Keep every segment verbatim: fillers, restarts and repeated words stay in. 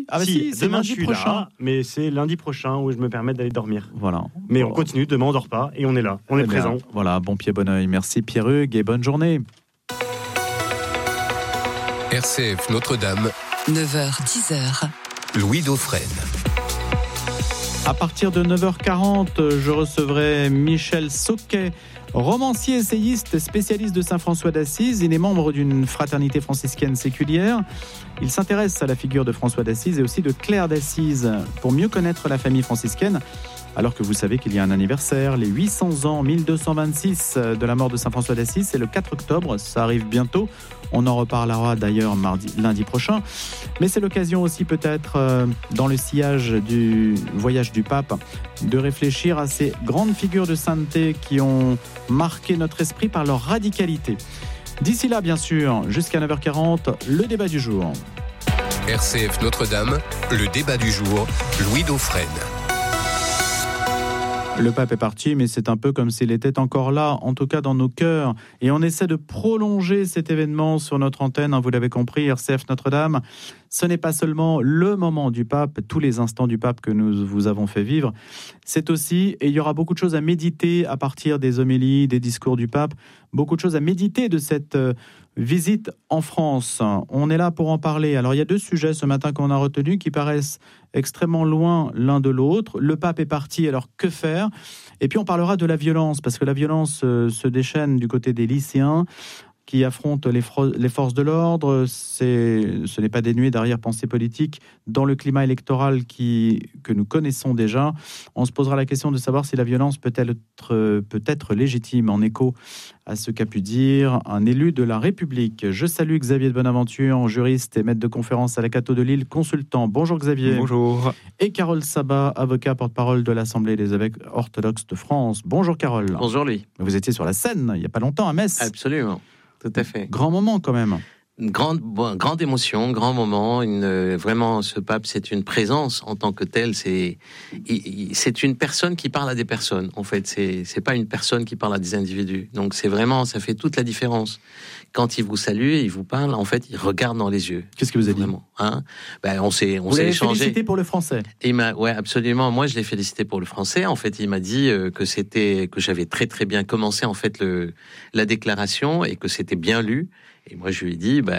ah bah si, si, c'est demain lundi je suis prochain. là, mais c'est lundi prochain où je me permets d'aller dormir. Voilà. Mais Bon. on continue, demain on dort pas et on est là, on Eh est bien, présent. Voilà, bon pied, bon oeil. Merci Pierre-Hugues et bonne journée. R C F Notre-Dame, neuf heures dix heures. Louis Dauphren. À partir de neuf heures quarante, je recevrai Michel Sauquet, romancier, essayiste, spécialiste de Saint François d'Assise. Il est membre d'une fraternité franciscaine séculière. Il s'intéresse à la figure de François d'Assise et aussi de Claire d'Assise pour mieux connaître la famille franciscaine. Alors que vous savez qu'il y a un anniversaire, les huit cents ans, mille deux cent vingt-six de la mort de Saint François d'Assise, c'est le quatre octobre, ça arrive bientôt. On en reparlera d'ailleurs mardi, lundi prochain. Mais c'est l'occasion aussi peut-être, euh, dans le sillage du voyage du pape, de réfléchir à ces grandes figures de sainteté qui ont marqué notre esprit par leur radicalité. D'ici là, bien sûr, jusqu'à neuf heures quarante, le débat du jour. R C F Notre-Dame, le débat du jour, Louis Dauphren. Le pape est parti, mais c'est un peu comme s'il était encore là, en tout cas dans nos cœurs. Et on essaie de prolonger cet événement sur notre antenne, hein, vous l'avez compris, R C F Notre-Dame. Ce n'est pas seulement le moment du pape, tous les instants du pape que nous vous avons fait vivre. C'est aussi, et il y aura beaucoup de choses à méditer à partir des homélies, des discours du pape, beaucoup de choses à méditer de cette euh, visite en France. On est là pour en parler. Alors il y a deux sujets ce matin qu'on a retenus qui paraissent extrêmement loin l'un de l'autre. Le pape est parti, alors que faire ? Et puis on parlera de la violence, parce que la violence euh, se déchaîne du côté des lycéens qui affrontent les, fro- les forces de l'ordre. C'est, ce n'est pas dénué d'arrière-pensée politique. Dans le climat électoral qui, que nous connaissons déjà, on se posera la question de savoir si la violence peut être, peut être légitime, en écho à ce qu'a pu dire un élu de la République. Je salue Xavier de Bonaventure, juriste et maître de conférence à la Cato de Lille, consultant. Bonjour Xavier. Bonjour. Et Carole Sabat, avocat porte-parole de l'Assemblée des évêques orthodoxes de France. Bonjour Carole. Bonjour Louis. Vous étiez sur la scène il n'y a pas longtemps à Metz. Absolument, tout à fait. Grand moment quand même. Une grande, bon, grande émotion, grand moment. Une, euh, vraiment, ce pape, c'est une présence en tant que tel. C'est, il, il, c'est une personne qui parle à des personnes. En fait, c'est, c'est pas une personne qui parle à des individus. Donc, c'est vraiment, ça fait toute la différence. Quand il vous salue, il vous parle. En fait, il regarde dans les yeux. Qu'est-ce que vous avez vraiment, dit hein ben, on s'est, on vous s'est l'avez échangé. Félicité pour le français. Et il m'a, ouais, absolument. Moi, je l'ai félicité pour le français. En fait, il m'a dit euh, que c'était, que j'avais très très bien commencé en fait le la déclaration et que c'était bien lu. Et moi, je lui ai dit, bah,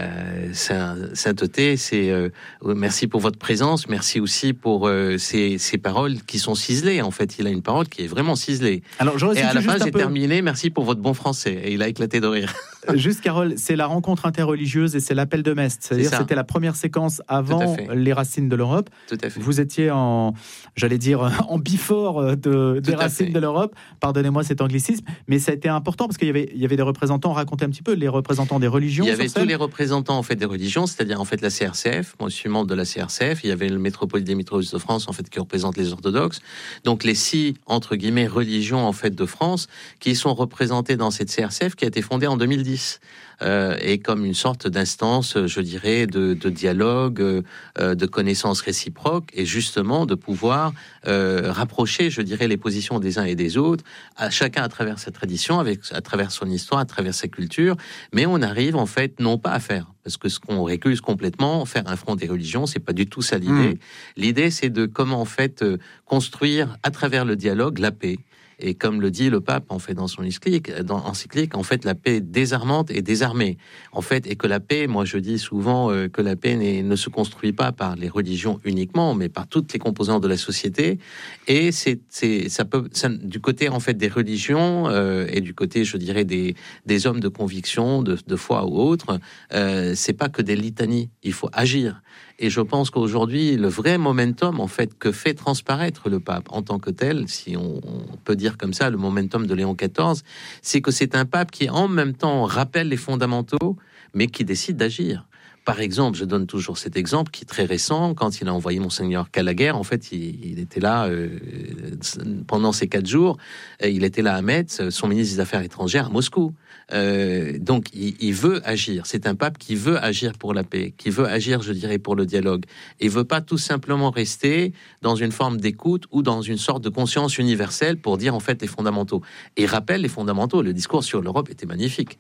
sainteté, c'est euh, merci pour votre présence, merci aussi pour euh, ces, ces paroles qui sont ciselées. En fait, il a une parole qui est vraiment ciselée. Alors, je et à la fin, j'ai peu... terminé, merci pour votre bon français. Et il a éclaté de rire. Juste, Carole, c'est la rencontre interreligieuse et c'est l'appel de Metz. C'est-à-dire, c'est c'était la première séquence avant les racines de l'Europe. Tout à fait. Vous étiez en, j'allais dire, en bifort de, des racines de l'Europe. Pardonnez-moi cet anglicisme, mais ça a été important parce qu'il y avait, il y avait des représentants. Racontez un petit peu les représentants des religions. Il y avait tous les représentants en fait des religions, c'est-à-dire en fait la C R C F. Moi, je suis membre de la C R C F. Il y avait le métropolite des Métropoles de France en fait qui représente les orthodoxes. Donc les six entre guillemets religions en fait de France qui sont représentées dans cette C R C F qui a été fondée en deux mille dix. Euh, et comme une sorte d'instance, je dirais, de, de dialogue, euh, de connaissances réciproques, et justement de pouvoir euh, rapprocher, je dirais, les positions des uns et des autres, à chacun à travers sa tradition, avec, à travers son histoire, à travers sa culture, mais on arrive en fait non pas à faire, parce que ce qu'on récuse complètement, faire un front des religions, c'est pas du tout ça l'idée. Mmh. L'idée, c'est de comment en fait construire à travers le dialogue la paix. Et comme le dit le pape, en fait, dans son encyclique, dans encyclique, en fait, la paix désarmante et désarmée. En fait, et que la paix, moi, je dis souvent euh, que la paix ne se construit pas par les religions uniquement, mais par toutes les composantes de la société. Et c'est, c'est, ça peut, ça, du côté, en fait, des religions euh, et du côté, je dirais, des, des hommes de conviction, de, de foi ou autres, euh, c'est pas que des litanies. Il faut agir. Et je pense qu'aujourd'hui, le vrai momentum, en fait, que fait transparaître le pape en tant que tel, si on, on peut dire comme ça, le momentum de Léon quatorze, c'est que c'est un pape qui, en même temps, rappelle les fondamentaux, mais qui décide d'agir. Par exemple, je donne toujours cet exemple qui est très récent, quand il a envoyé Monseigneur Calaguer, en fait, il, il était là euh, pendant ces quatre jours, il était là à Metz, son ministre des Affaires étrangères à Moscou. Euh, donc, il, il veut agir. C'est un pape qui veut agir pour la paix, qui veut agir, je dirais, pour le dialogue. Et veut pas tout simplement rester dans une forme d'écoute ou dans une sorte de conscience universelle pour dire, en fait, les fondamentaux. Et il rappelle les fondamentaux. Le discours sur l'Europe était magnifique.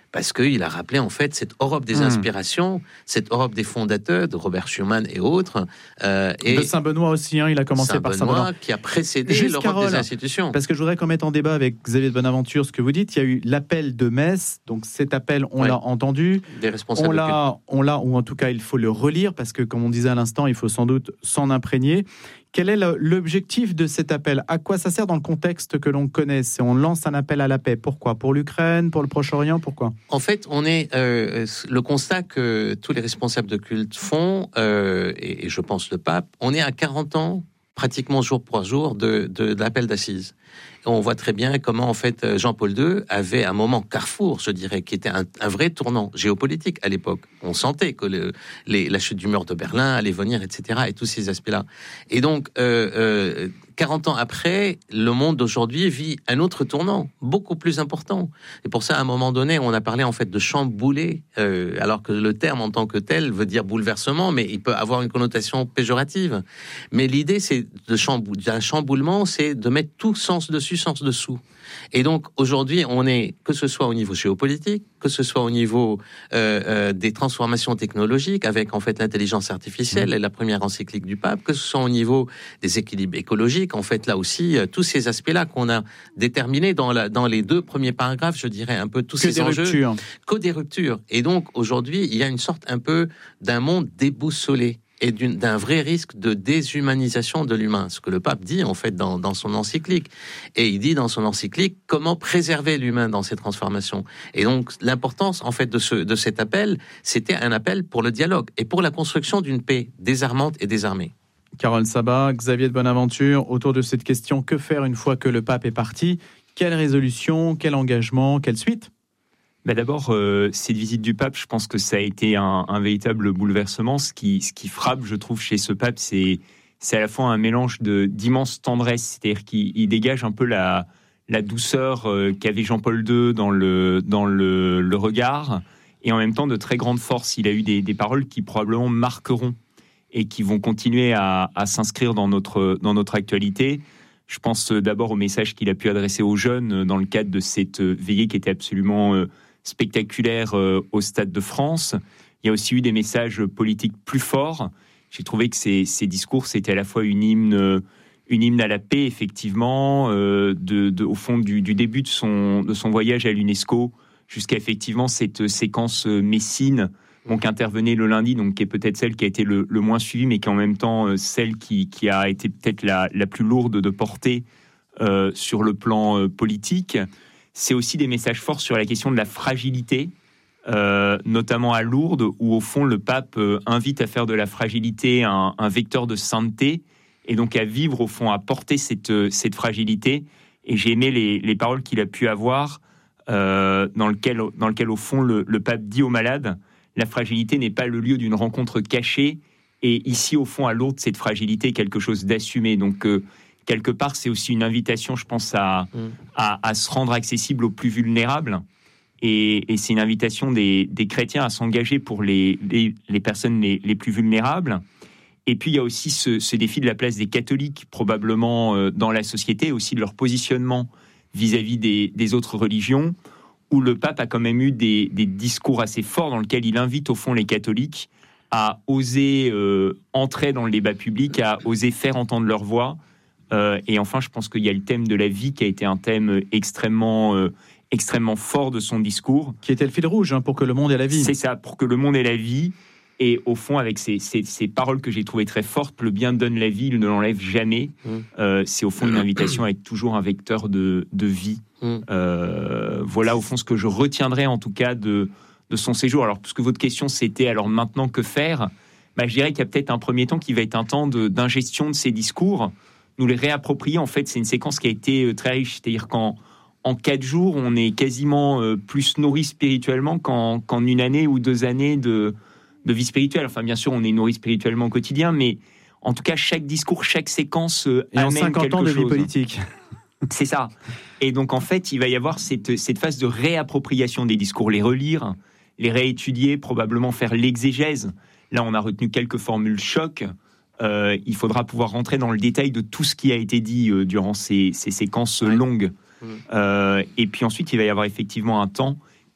parce qu'il a rappelé en fait cette Europe des mmh. inspirations, cette Europe des fondateurs, de Robert Schuman et autres. Euh, et de Saint-Benoît aussi, hein, il a commencé Saint-Benoît, par Saint-Benoît. qui a précédé Juste l'Europe Carole, des institutions. Parce que je voudrais qu'on mette en débat avec Xavier de Bonaventure ce que vous dites. Il y a eu l'appel de Metz, donc cet appel, on ouais. l'a entendu. Des responsables. On l'a, on l'a, ou en tout cas, il faut le relire, parce que, comme on disait à l'instant, il faut sans doute s'en imprégner. Quel est l'objectif de cet appel ? À quoi ça sert dans le contexte que l'on connaît ? C'est on lance un appel à la paix. Pourquoi ? Pour l'Ukraine ? Pour le Proche-Orient ? Pourquoi ? En fait, on est euh, le constat que tous les responsables de culte font, euh, et, et je pense le pape, on est à quarante ans, pratiquement jour pour jour, de, de, de l'appel d'assises. Et on voit très bien comment, en fait, Jean-Paul deux avait un moment carrefour, je dirais, qui était un, un vrai tournant géopolitique à l'époque. On sentait que le, les, la chute du mur de Berlin allait venir, et cetera, et tous ces aspects-là. Et donc, euh, euh, quarante ans après, le monde d'aujourd'hui vit un autre tournant, beaucoup plus important. Et pour ça, à un moment donné, on a parlé, en fait, de chambouler, euh, alors que le terme, en tant que tel, veut dire bouleversement, mais il peut avoir une connotation péjorative. Mais l'idée, c'est de chambou- d'un chamboulement, c'est de mettre tout sens dessus, sens dessous. Et donc, aujourd'hui, on est, que ce soit au niveau géopolitique, que ce soit au niveau euh, euh, des transformations technologiques, avec, en fait, l'intelligence artificielle, et la première encyclique du pape, que ce soit au niveau des équilibres écologiques, en fait, là aussi, euh, tous ces aspects-là qu'on a déterminés dans, la, dans les deux premiers paragraphes, je dirais, un peu tous que ces enjeux. Ruptures. Que des ruptures. Et donc, aujourd'hui, il y a une sorte un peu d'un monde déboussolé et d'une, d'un vrai risque de déshumanisation de l'humain, ce que le pape dit en fait dans, dans son encyclique. Et il dit dans son encyclique comment préserver l'humain dans ces transformations. Et donc l'importance en fait de, ce, de cet appel, c'était un appel pour le dialogue et pour la construction d'une paix désarmante et désarmée. Carole Sabat, Xavier de Bonaventure, autour de cette question, que faire une fois que le pape est parti ? Quelle résolution, quel engagement, quelle suite ? Bah d'abord, euh, cette visite du pape, je pense que ça a été un, un véritable bouleversement. Ce qui, ce qui frappe, je trouve, chez ce pape, c'est, c'est à la fois un mélange de, d'immense tendresse, c'est-à-dire qu'il il dégage un peu la, la douceur euh, qu'avait Jean-Paul deux dans le, dans le, le regard, et en même temps de très grande force. Il a eu des, des paroles qui probablement marqueront et qui vont continuer à, à s'inscrire dans notre, dans notre actualité. Je pense d'abord au message qu'il a pu adresser aux jeunes dans le cadre de cette veillée qui était absolument euh, spectaculaire euh, au Stade de France. Il y a aussi eu des messages politiques plus forts. J'ai trouvé que ces, ces discours, c'était à la fois une hymne, une hymne à la paix, effectivement, euh, de, de, au fond du, du début de son, de son voyage à l'UNESCO jusqu'à effectivement cette séquence Messine, donc intervenait le lundi, donc qui est peut-être celle qui a été le, le moins suivie, mais qui est en même temps celle qui, qui a été peut-être la, la plus lourde de portée euh, sur le plan euh, politique. C'est aussi des messages forts sur la question de la fragilité, euh, notamment à Lourdes, où au fond le pape euh, invite à faire de la fragilité un, un vecteur de sainteté, et donc à vivre au fond, à porter cette, cette fragilité. Et j'ai aimé les, les paroles qu'il a pu avoir, euh, dans, lequel, dans lequel au fond le, le pape dit aux malades, la fragilité n'est pas le lieu d'une rencontre cachée, et ici au fond à Lourdes, cette fragilité est quelque chose d'assumé. Donc euh, quelque part, c'est aussi une invitation, je pense, à, mmh. à, à se rendre accessible aux plus vulnérables. Et, et c'est une invitation des, des chrétiens à s'engager pour les, les, les personnes les, les plus vulnérables. Et puis, il y a aussi ce, ce défi de la place des catholiques, probablement, euh, dans la société, aussi de leur positionnement vis-à-vis des, des autres religions, où le pape a quand même eu des, des discours assez forts dans lesquels il invite, au fond, les catholiques à oser euh, entrer dans le débat public, à oser faire entendre leur voix. Euh, et enfin, je pense qu'il y a le thème de la vie qui a été un thème extrêmement, euh, extrêmement fort de son discours. Qui était le fil rouge, hein, pour que le monde ait la vie. C'est ça, pour que le monde ait la vie. Et au fond, avec ces, ces, ces paroles que j'ai trouvées très fortes, le bien donne la vie, il ne l'enlève jamais. Mmh. Euh, c'est au fond une invitation à être toujours un vecteur de, de vie. Mmh. Euh, voilà au fond ce que je retiendrai en tout cas de, de son séjour. Alors, puisque votre question c'était alors maintenant que faire, bah, je dirais qu'il y a peut-être un premier temps qui va être un temps de, d'ingestion de ces discours. Nous les réapproprier, en fait, c'est une séquence qui a été très riche. C'est-à-dire qu'en en quatre jours, on est quasiment euh, plus nourri spirituellement qu'en, qu'en une année ou deux années de, de vie spirituelle. Enfin, bien sûr, on est nourri spirituellement au quotidien, mais en tout cas, chaque discours, chaque séquence euh, et amène en cinquante ans de chose. vie politique. C'est ça. Et donc, en fait, il va y avoir cette, cette phase de réappropriation des discours, les relire, les réétudier, probablement faire l'exégèse. Là, on a retenu quelques formules choc. Euh, il faudra pouvoir rentrer dans le détail de tout ce qui a été dit euh, durant ces, ces séquences longues. Mmh. Euh, et puis ensuite, il va y avoir effectivement un temps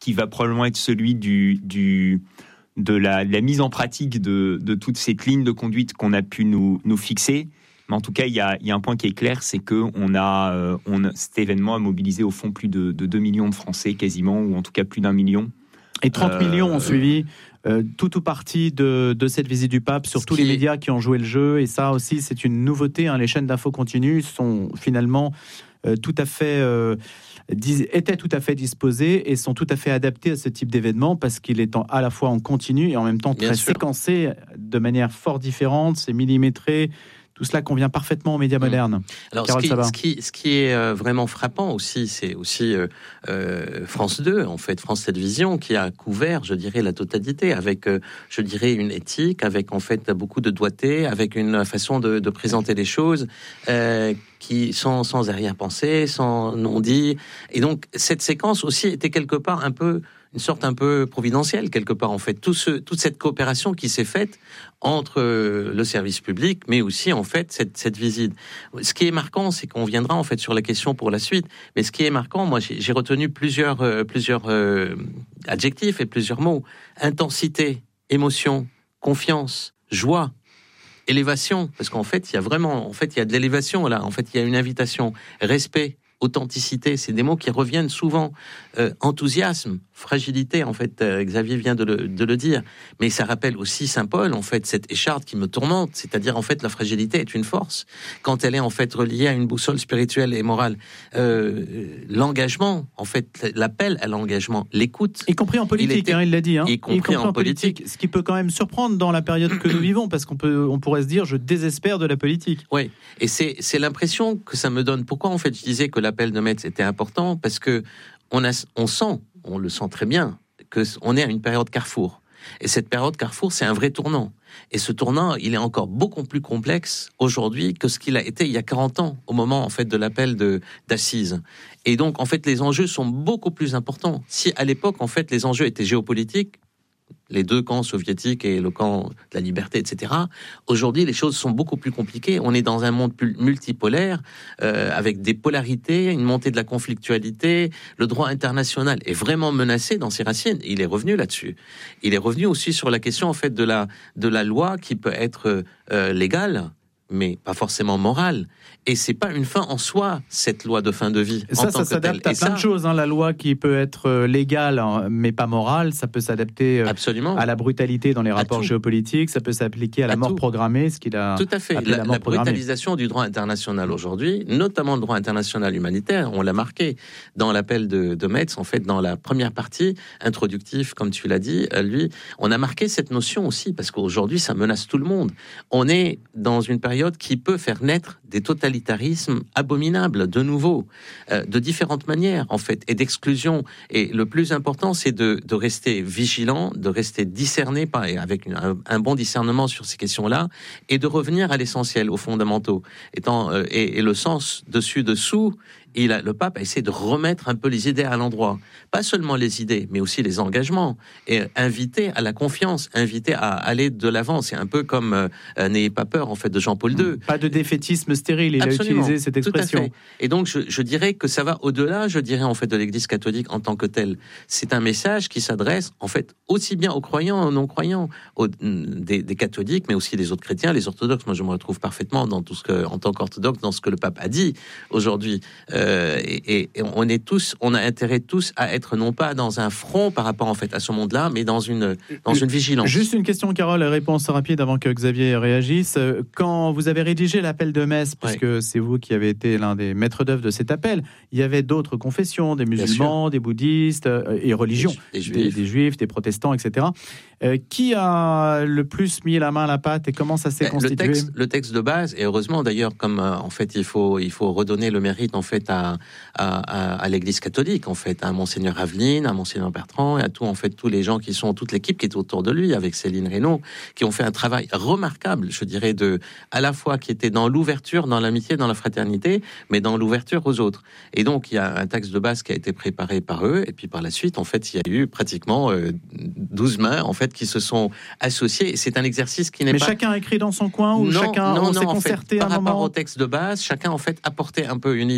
qui va probablement être celui du, du, de, la, de la mise en pratique de, de toute cette ligne de conduite qu'on a pu nous, nous fixer. Mais en tout cas, il y a, il y a un point qui est clair, c'est qu'on a, euh, on a, cet événement a mobilisé au fond plus de, de deux millions de Français quasiment, ou en tout cas plus d'un million. Et trente euh, millions ont suivi euh, tout ou partie de, de cette visite du pape sur tous les médias qui ont joué le jeu. Et ça aussi, c'est une nouveauté. Hein. Les chaînes d'infos continues sont finalement euh, tout à fait... Euh, étaient tout à fait disposés et sont tout à fait adaptés à ce type d'événement parce qu'il est en, à la fois en continu et en même temps très séquencé de manière fort différente, c'est millimétré. Tout cela convient parfaitement aux médias modernes. Alors, ce qui, ce, qui, ce qui est euh, vraiment frappant aussi, c'est aussi euh, euh, France deux, en fait, France Télévisions, qui a couvert, je dirais, la totalité, avec, euh, je dirais, une éthique, avec en fait beaucoup de doigté, avec une façon de, de présenter les choses, euh, qui sans, sans arrière-pensée, sans non-dit. Et donc, cette séquence aussi était quelque part un peu... une sorte un peu providentielle, quelque part, en fait. Tout ce, toute cette coopération qui s'est faite entre le service public, mais aussi, en fait, cette, cette visite. Ce qui est marquant, c'est qu'on viendra, en fait, sur la question pour la suite. Mais ce qui est marquant, moi, j'ai, j'ai retenu plusieurs, euh, plusieurs euh, adjectifs et plusieurs mots. Intensité, émotion, confiance, joie, élévation. Parce qu'en fait, il y a vraiment, en fait, il y a de l'élévation, là. En fait, il y a une invitation. Respect, authenticité, c'est des mots qui reviennent souvent. Euh, enthousiasme, fragilité, en fait, euh, Xavier vient de le, de le dire. Mais ça rappelle aussi Saint Paul, en fait, cette écharde qui me tourmente. C'est-à-dire, en fait, la fragilité est une force. Quand elle est, en fait, reliée à une boussole spirituelle et morale. Euh, l'engagement, en fait, l'appel à l'engagement, l'écoute. Y compris en politique, il, était, hein, il l'a dit. Hein. Y compris, y compris en, en politique. politique. Ce qui peut quand même surprendre dans la période que nous vivons, parce qu'on peut, on pourrait se dire, je désespère de la politique. Oui, et c'est, c'est l'impression que ça me donne. Pourquoi, en fait, je disais que l'appel de Metz était important? Parce que on, a, on sent, on le sent très bien, qu'on est à une période carrefour. Et cette période carrefour, c'est un vrai tournant. Et ce tournant, il est encore beaucoup plus complexe aujourd'hui que ce qu'il a été il y a quarante ans, au moment, en fait, de l'appel de, d'Assise. Et donc, en fait, les enjeux sont beaucoup plus importants. Si, à l'époque, en fait, les enjeux étaient géopolitiques, les deux camps soviétiques et le camp de la liberté, et cetera. Aujourd'hui, les choses sont beaucoup plus compliquées. On est dans un monde multipolaire, euh, avec des polarités, une montée de la conflictualité. Le droit international est vraiment menacé dans ses racines. Il est revenu là-dessus. Il est revenu aussi sur la question, en fait, de la, de la loi qui peut être euh, légale, mais pas forcément morale. Et c'est pas une fin en soi, cette loi de fin de vie. Ça, en ça tant s'adapte que telle. à plein ça, de choses. Hein. La loi qui peut être légale, mais pas morale, ça peut s'adapter absolument. à la brutalité dans les rapports géopolitiques, ça peut s'appliquer à la à mort tout. programmée, ce qu'il a tout à fait. La, la, la brutalisation du droit international aujourd'hui, notamment le droit international humanitaire, on l'a marqué dans l'appel de, de Metz, en fait, dans la première partie, introductive, comme tu l'as dit, lui, on a marqué cette notion aussi, parce qu'aujourd'hui, ça menace tout le monde. On est dans une période qui peut faire naître des totalitarismes abominables, de nouveau, euh, de différentes manières, en fait, et d'exclusion. Et le plus important, c'est de, de rester vigilant, de rester discerné, par, avec une, un, un bon discernement sur ces questions-là, et de revenir à l'essentiel, aux fondamentaux. Étant, euh, et, et le sens dessus-dessous, il a, le pape a essayé de remettre un peu les idées à l'endroit. Pas seulement les idées, mais aussi les engagements. Et inviter à la confiance, inviter à aller de l'avant. C'est un peu comme euh, N'ayez pas peur, en fait, de Jean-Paul deux. Pas de défaitisme stérile, il Absolument. a utilisé cette expression. Tout à fait. Et donc, je, je dirais que ça va au-delà, je dirais, en fait, de l'Église catholique en tant que telle. C'est un message qui s'adresse, en fait, aussi bien aux croyants, aux non-croyants, aux, des, des catholiques, mais aussi des autres chrétiens, les orthodoxes. Moi, je me retrouve parfaitement dans tout ce que, en tant qu'orthodoxe, dans ce que le pape a dit aujourd'hui. Euh, et, et on est tous, on a intérêt tous à être non pas dans un front par rapport en fait à ce monde-là, mais dans une dans une vigilance. Juste une question, Carole, réponse rapide avant que Xavier réagisse. Quand vous avez rédigé l'appel de Metz, puisque ouais. c'est vous qui avez été l'un des maîtres d'œuvre de cet appel, il y avait d'autres confessions, des musulmans, des bouddhistes et religions, des, des, juifs. Des, des juifs, des protestants, et cetera. Euh, qui a le plus mis la main à la pâte et comment ça s'est ben, constitué? Le texte, le texte de base, et heureusement d'ailleurs, comme euh, en fait il faut il faut redonner le mérite en fait à à, à, à l'Église catholique, en fait, à Monseigneur Aveline, à Monseigneur Bertrand, et à tout, en fait, tous les gens qui sont, toute l'équipe qui est autour de lui, avec Céline Reynaud, qui ont fait un travail remarquable, je dirais, de, à la fois qui était dans l'ouverture, dans l'amitié, dans la fraternité, mais dans l'ouverture aux autres. Et donc, il y a un texte de base qui a été préparé par eux, et puis par la suite, en fait, il y a eu pratiquement euh, douze mains, en fait, qui se sont associées. Et c'est un exercice qui n'est mais pas... Mais chacun a écrit dans son coin, ou non, chacun non, on non, s'est en concerté fait, à un par moment rapport au texte de base, chacun, en fait, apportait un peu une idée,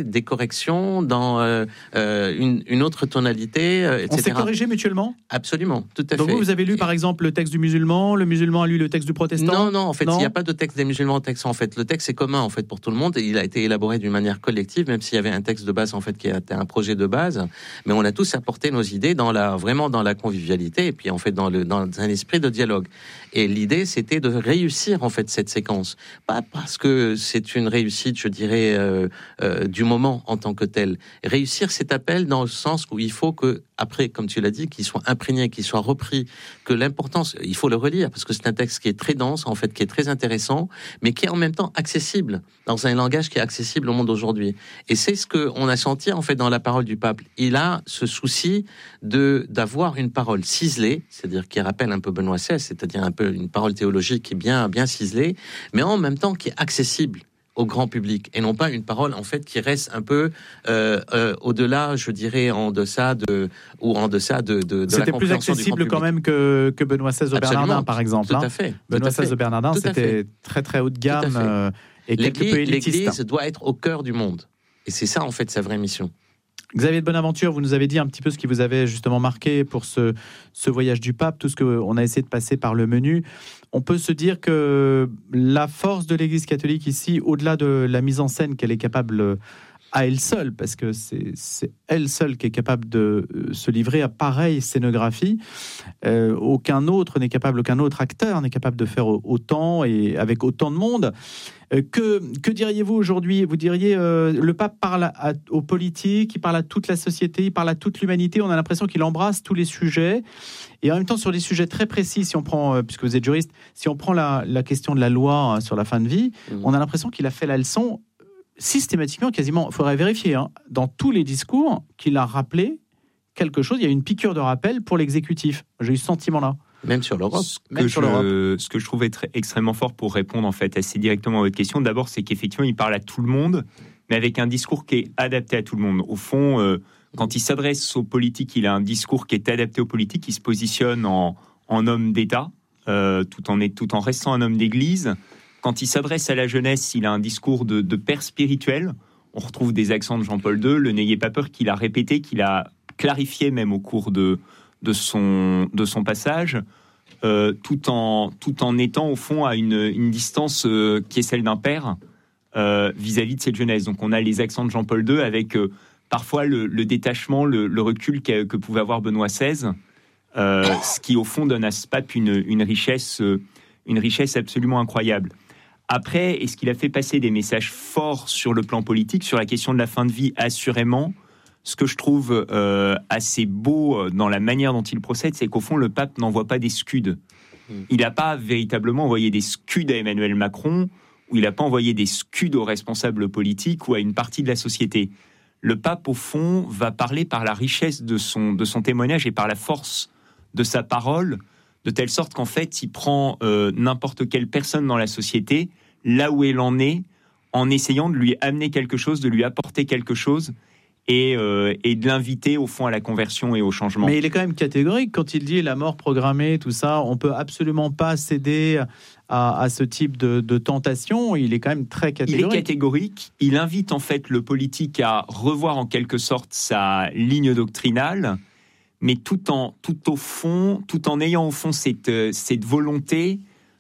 fait des corrections dans euh, euh, une, une autre tonalité, euh, et cetera. On s'est corrigé mutuellement ? Absolument, tout à Donc fait. vous, vous avez lu par exemple le texte du musulman, le musulman a lu le texte du protestant ? Non, non, en fait, Non il n'y a pas de texte des musulmans au texte. En fait, le texte est commun en fait pour tout le monde et il a été élaboré d'une manière collective, même s'il y avait un texte de base en fait qui était un projet de base. Mais on a tous apporté nos idées dans la vraiment dans la convivialité et puis en fait dans le dans un esprit de dialogue. Et l'idée, c'était de réussir en fait cette séquence, pas parce que c'est une réussite, je dirais, euh, euh, du moment en tant que tel. Réussir cet appel dans le sens où il faut que après, comme tu l'as dit, qu'il soit imprégné, qu'il soit repris, que l'importance, il faut le relire parce que c'est un texte qui est très dense, en fait, qui est très intéressant, mais qui est en même temps accessible, dans un langage qui est accessible au monde aujourd'hui. Et c'est ce qu'on a senti, en fait, dans la parole du pape. Il a ce souci de, d'avoir une parole ciselée, c'est-à-dire qui rappelle un peu Benoît seize, c'est-à-dire un peu une parole théologique qui est bien, bien ciselée, mais en même temps qui est accessible au grand public, et non pas une parole en fait qui reste un peu euh, euh, au-delà, je dirais, en deçà de ou en deçà de, de, de c'était la compréhension plus accessible du grand quand public. même que, que Benoît seize au Absolument, Bernardin, par exemple. Tout hein. à fait. Benoît seize au Bernardin, Tout à c'était fait. très très haut de Tout à gamme fait. euh, et quelque peu L'église, élitiste. l'Église doit être au cœur du monde, et c'est ça en fait sa vraie mission. Xavier de Bonaventure, vous nous avez dit un petit peu ce qui vous avait justement marqué pour ce, ce voyage du pape, tout ce qu'on a essayé de passer par le menu. On peut se dire que la force de l'Église catholique ici, au-delà de la mise en scène qu'elle est capable à elle seule, parce que c'est, c'est elle seule qui est capable de se livrer à pareille scénographie, euh, aucun autre n'est capable, aucun autre acteur n'est capable de faire autant et avec autant de monde. Euh, que, que diriez-vous aujourd'hui ? Vous diriez euh, le pape parle à, à, aux politiques, il parle à toute la société, il parle à toute l'humanité. On a l'impression qu'il embrasse tous les sujets et en même temps sur des sujets très précis. Si on prend, euh, puisque vous êtes juriste, si on prend la, la question de la loi hein, sur la fin de vie, mmh. on a l'impression qu'il a fait la leçon systématiquement, quasiment. Il faudrait vérifier hein, dans tous les discours qu'il a rappelé quelque chose. Il y a une piqûre de rappel pour l'exécutif. J'ai eu ce sentiment-là. Même sur l'Europe. Ce que, Même sur l'Europe. je, ce que je trouve être extrêmement fort pour répondre en fait assez directement à votre question, d'abord, c'est qu'effectivement, il parle à tout le monde, mais avec un discours qui est adapté à tout le monde. Au fond, euh, quand il s'adresse aux politiques, il a un discours qui est adapté aux politiques, il se positionne en, en homme d'État, euh, tout, en, tout en restant un homme d'Église. Quand il s'adresse à la jeunesse, il a un discours de, de père spirituel. On retrouve des accents de Jean-Paul deux, le n'ayez pas peur, qu'il a répété, qu'il a clarifié même au cours de... de son, de son passage, euh, tout, en, tout en étant au fond à une, une distance euh, qui est celle d'un père euh, vis-à-vis de cette jeunesse. Donc on a les accents de Jean-Paul deux avec euh, parfois le, le détachement, le, le recul que, que pouvait avoir Benoît seize, euh, ce qui au fond donne à ce pape une, une, richesse, euh, une richesse absolument incroyable. Après, est-ce qu'il a fait passer des messages forts sur le plan politique, sur la question de la fin de vie, assurément. Ce que je trouve euh, assez beau dans la manière dont il procède, c'est qu'au fond, le pape n'envoie pas des scuds. Il n'a pas véritablement envoyé des scuds à Emmanuel Macron, ou il n'a pas envoyé des scuds aux responsables politiques ou à une partie de la société. Le pape, au fond, va parler par la richesse de son, de son témoignage et par la force de sa parole, de telle sorte qu'en fait, il prend euh, n'importe quelle personne dans la société, là où elle en est, en essayant de lui amener quelque chose, de lui apporter quelque chose, Et, euh, et de l'inviter au fond à la conversion et au changement. Mais il est quand même catégorique quand il dit la mort programmée, tout ça. On peut absolument pas céder à, à ce type de, de tentation. Il est quand même très catégorique. Il est catégorique. Il invite en fait le politique à revoir en quelque sorte sa ligne doctrinale, mais tout en tout au fond, tout en ayant au fond cette cette volonté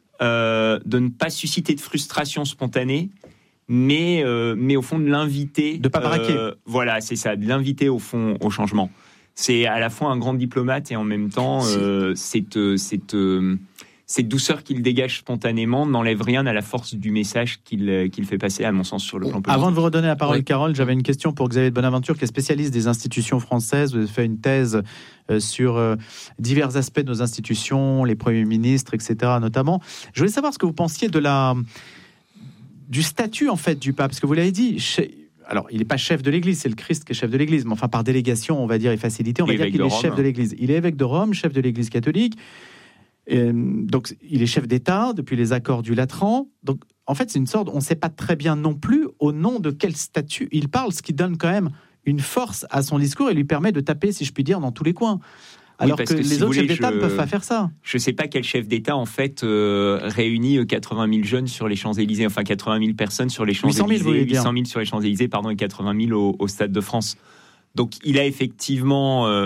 euh, de ne pas susciter de frustration spontanée. Mais, euh, mais au fond de l'inviter... De pas braquer. Euh, voilà, c'est ça, de l'inviter au fond au changement. C'est à la fois un grand diplomate et en même temps, euh, cette, cette, euh, cette douceur qu'il dégage spontanément n'enlève rien à la force du message qu'il, qu'il fait passer, à mon sens, sur le plan politique. Avant de vous redonner la parole, Oui. Carole, j'avais une question pour Xavier de Bonaventure, qui est spécialiste des institutions françaises. Vous avez fait une thèse euh, sur euh, divers aspects de nos institutions, les premiers ministres, et cetera notamment. Je voulais savoir ce que vous pensiez de la... du statut en fait du pape, parce que vous l'avez dit, alors il n'est pas chef de l'Église, c'est le Christ qui est chef de l'Église, mais enfin par délégation, on va dire, et facilité, on va dire qu'il est chef de l'Église. Il est évêque de Rome, chef de l'Église catholique, et donc il est chef d'État depuis les accords du Latran. Donc en fait c'est une sorte, on ne sait pas très bien non plus au nom de quel statut il parle, ce qui donne quand même une force à son discours et lui permet de taper, si je puis dire, dans tous les coins. Alors parce que, que les si autres vous chefs voulez, d'État je- ne peuvent pas faire ça. Je ne sais pas quel chef d'État, en fait, euh, réunit quatre-vingt mille jeunes sur les Champs-Élysées, enfin quatre-vingt mille personnes sur les huit cent mille, Champs-Élysées, vous voulez dire. huit cent mille sur les Champs-Élysées, pardon, et quatre-vingt mille au, au Stade de France. Donc, il a effectivement euh,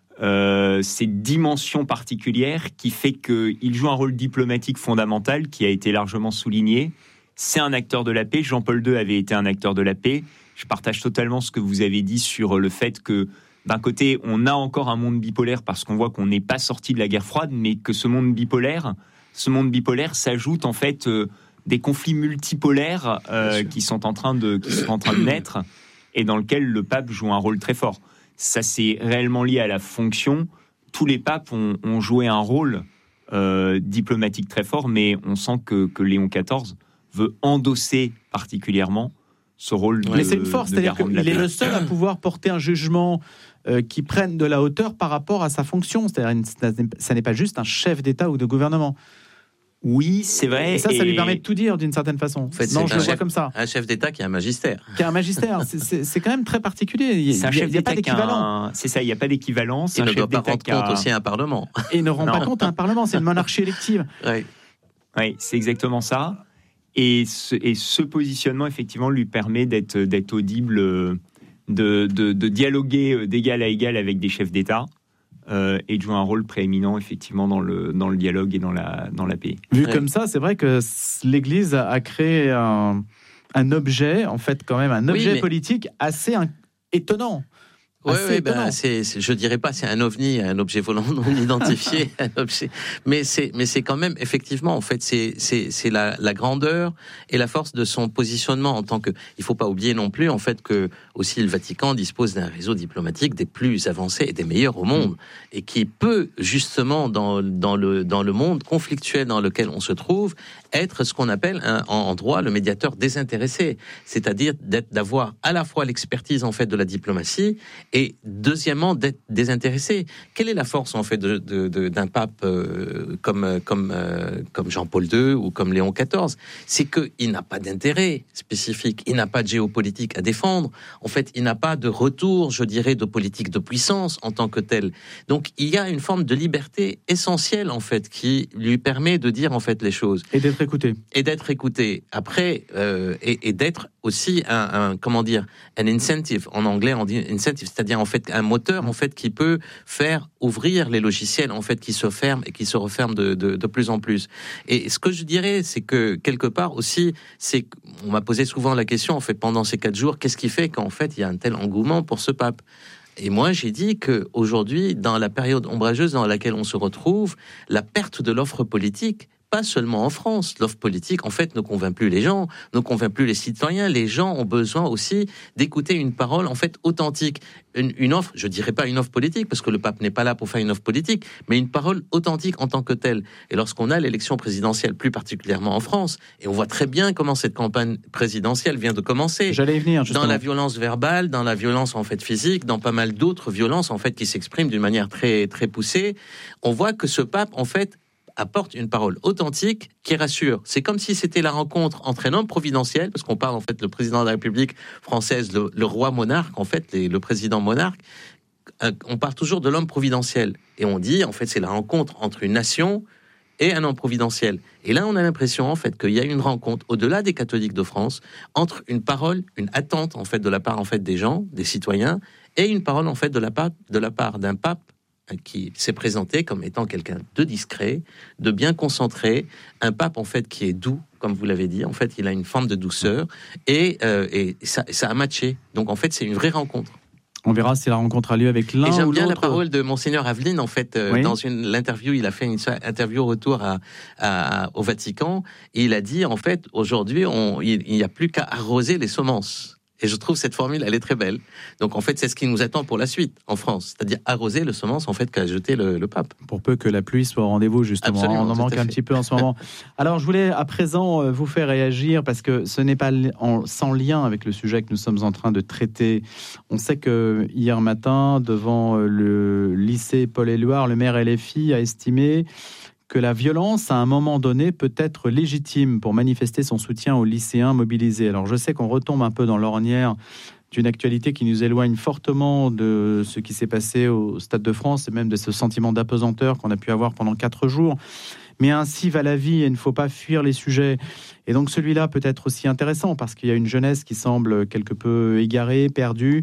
euh, cette dimension particulière qui fait qu'il joue un rôle diplomatique fondamental qui a été largement souligné. C'est un acteur de la paix. Jean-Paul deux avait été un acteur de la paix. Je partage totalement ce que vous avez dit sur le fait que, d'un côté, on a encore un monde bipolaire parce qu'on voit qu'on n'est pas sorti de la guerre froide, mais que ce monde bipolaire, ce monde bipolaire s'ajoute en fait euh, des conflits multipolaires euh, qui sont en train de qui sont en train de naître et dans lequel le pape joue un rôle très fort. Ça, c'est réellement lié à la fonction. Tous les papes ont, ont joué un rôle euh, diplomatique très fort, mais on sent que, que Léon quatorze veut endosser particulièrement ce rôle de, Mais c'est une force, de c'est-à-dire garant de la qu'il est paix. le seul à pouvoir porter un jugement euh, qui prenne de la hauteur par rapport à sa fonction. C'est-à-dire, une- ça n'est pas juste un chef d'État ou de gouvernement. Oui, c'est vrai. Et ça, ça et- lui permet de tout dire d'une certaine façon. En fait, non, c'est je un le vois chef- comme ça. Un chef d'État qui a un magistère. Qui est un magistère, c'est- c'est c'est quand même très particulier. Il C'est un n'y a, chef il y a pas d'État qui a d'équivalent. un- C'est ça, il n'y a pas d'équivalent. C'est Il un ne chef doit pas d'État rendre qui a- compte aussi à un Parlement. Et il ne rend Non. pas compte à un Parlement, c'est une monarchie élective. Ouais. Oui, c'est exactement ça. Et ce, et ce positionnement, effectivement, lui permet d'être, d'être audible, euh, de, de, de dialoguer euh, d'égal à égal avec des chefs d'État euh, et de jouer un rôle prééminent, effectivement, dans le, dans le dialogue et dans la, dans la paix. Vu Ouais. comme ça, c'est vrai que s- l'Église a a créé un, un objet, en fait, quand même, un Oui, objet mais- politique assez in- étonnant. Oui, Assez étonnant. ben, c'est, c'est- je dirais pas c'est un ovni, un objet volant non identifié, un objet, mais c'est, mais c'est quand même effectivement en fait c'est, c'est, c'est la, la grandeur et la force de son positionnement en tant que. Il faut pas oublier non plus en fait que aussi le Vatican dispose d'un réseau diplomatique des plus avancés et des meilleurs au monde et qui peut justement dans dans le dans le monde conflictuel dans lequel on se trouve être ce qu'on appelle un, en, en droit le médiateur désintéressé, c'est-à-dire d'être d'avoir à la fois l'expertise en fait de la diplomatie et deuxièmement d'être désintéressé. Quelle est la force en fait de, de, de, d'un pape euh, comme comme euh, comme Jean-Paul deux ou comme Léon quatorze? C'est que il n'a pas d'intérêt spécifique, il n'a pas de géopolitique à défendre. En fait, il n'a pas de retour, je dirais, de politique de puissance en tant que tel. Donc, il y a une forme de liberté essentielle en fait qui lui permet de dire en fait les choses Et d'être écouté. et d'être écouté. Après, euh, et, et d'être aussi un, un comment dire un incentive. En anglais, on dit incentive, c'est-à-dire en fait un moteur en fait qui peut faire ouvrir les logiciels en fait qui se ferment et qui se referment de, de, de plus en plus. Et ce que je dirais, c'est que quelque part aussi, c'est on m'a posé souvent la question en fait pendant ces quatre jours, qu'est-ce qui fait qu'en fait il y a un tel engouement pour ce pape? Et moi, j'ai dit que aujourd'hui, dans la période ombrageuse dans laquelle on se retrouve, la perte de l'offre politique, pas seulement en France, l'offre politique, en fait, ne convainc plus les gens, ne convainc plus les citoyens. Les gens ont besoin aussi d'écouter une parole, en fait, authentique. Une, une offre, je dirais pas une offre politique, parce que le pape n'est pas là pour faire une offre politique, mais une parole authentique en tant que telle. Et lorsqu'on a l'élection présidentielle, plus particulièrement en France, et on voit très bien comment cette campagne présidentielle vient de commencer. J'allais y venir, justement. Dans la violence verbale, dans la violence en fait physique, dans pas mal d'autres violences en fait qui s'expriment d'une manière très très poussée, on voit que ce pape en fait apporte une parole authentique qui rassure. C'est comme si c'était la rencontre entre un homme providentiel, parce qu'on parle en fait le président de la République française, le, le roi monarque en fait, les, le président monarque. On parle toujours de l'homme providentiel et on dit en fait c'est la rencontre entre une nation et un homme providentiel. Et là, on a l'impression, en fait, qu'il y a une rencontre, au-delà des catholiques de France, entre une parole, une attente, en fait, de la part, en fait, des gens, des citoyens, et une parole, en fait, de la part, de la part d'un pape qui s'est présenté comme étant quelqu'un de discret, de bien concentré, un pape, en fait, qui est doux, comme vous l'avez dit. En fait, il a une forme de douceur, et, euh, et ça, ça a matché. Donc, en fait, c'est une vraie rencontre. On verra si la rencontre a lieu avec l'un Et ou j'aime bien la l'autre. parole de Monseigneur Aveline, en fait, euh, Oui. dans une l'interview, il a fait une interview au retour à, à, au Vatican, et il a dit, en fait, aujourd'hui, on, il n'y a plus qu'à arroser les semences. Et je trouve cette formule, elle est très belle. Donc, en fait, c'est ce qui nous attend pour la suite, en France. C'est-à-dire arroser le semence, en fait, qu'a jeté le, le pape. Pour peu que la pluie soit au rendez-vous, justement. Absolument, On en tout manque à un fait. petit peu en ce moment. Alors, je voulais à présent euh, vous faire réagir parce que ce n'est pas li- en- sans lien avec le sujet que nous sommes en train de traiter. On sait que hier matin, devant euh, le lycée Paul-Éluard, le maire L F I a estimé que la violence, à un moment donné, peut être légitime pour manifester son soutien aux lycéens mobilisés. Alors, je sais qu'on retombe un peu dans l'ornière d'une actualité qui nous éloigne fortement de ce qui s'est passé au Stade de France et même de ce sentiment d'apesanteur qu'on a pu avoir pendant quatre jours. Mais ainsi va la vie et il ne faut pas fuir les sujets. Et donc celui-là peut être aussi intéressant parce qu'il y a une jeunesse qui semble quelque peu égarée, perdue.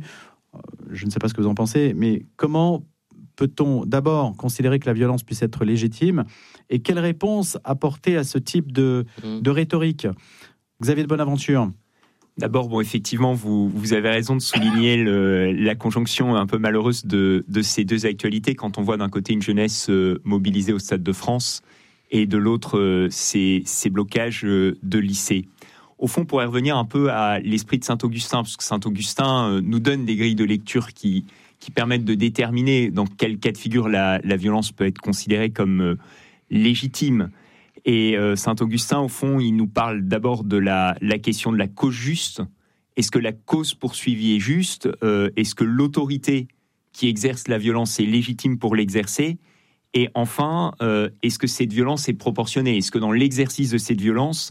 Je ne sais pas ce que vous en pensez, mais comment peut-on d'abord considérer que la violence puisse être légitime et quelle réponse apporter à ce type de, de rhétorique ? Xavier de Bonaventure. D'abord, bon, effectivement, vous, vous avez raison de souligner le, la conjonction un peu malheureuse de, de ces deux actualités quand on voit d'un côté une jeunesse euh, mobilisée au Stade de France et de l'autre euh, ces, ces blocages euh, de lycées. Au fond, on pourrait revenir un peu à l'esprit de Saint-Augustin, parce que Saint-Augustin euh, nous donne des grilles de lecture qui, qui permettent de déterminer dans quel cas de figure la, la violence peut être considérée comme euh, légitime. Et euh, Saint-Augustin, au fond, il nous parle d'abord de la, la question de la cause juste. Est-ce que la cause poursuivie est juste ? euh, Est-ce que l'autorité qui exerce la violence est légitime pour l'exercer ? Et enfin, euh, est-ce que cette violence est proportionnée ? Est-ce que dans l'exercice de cette violence,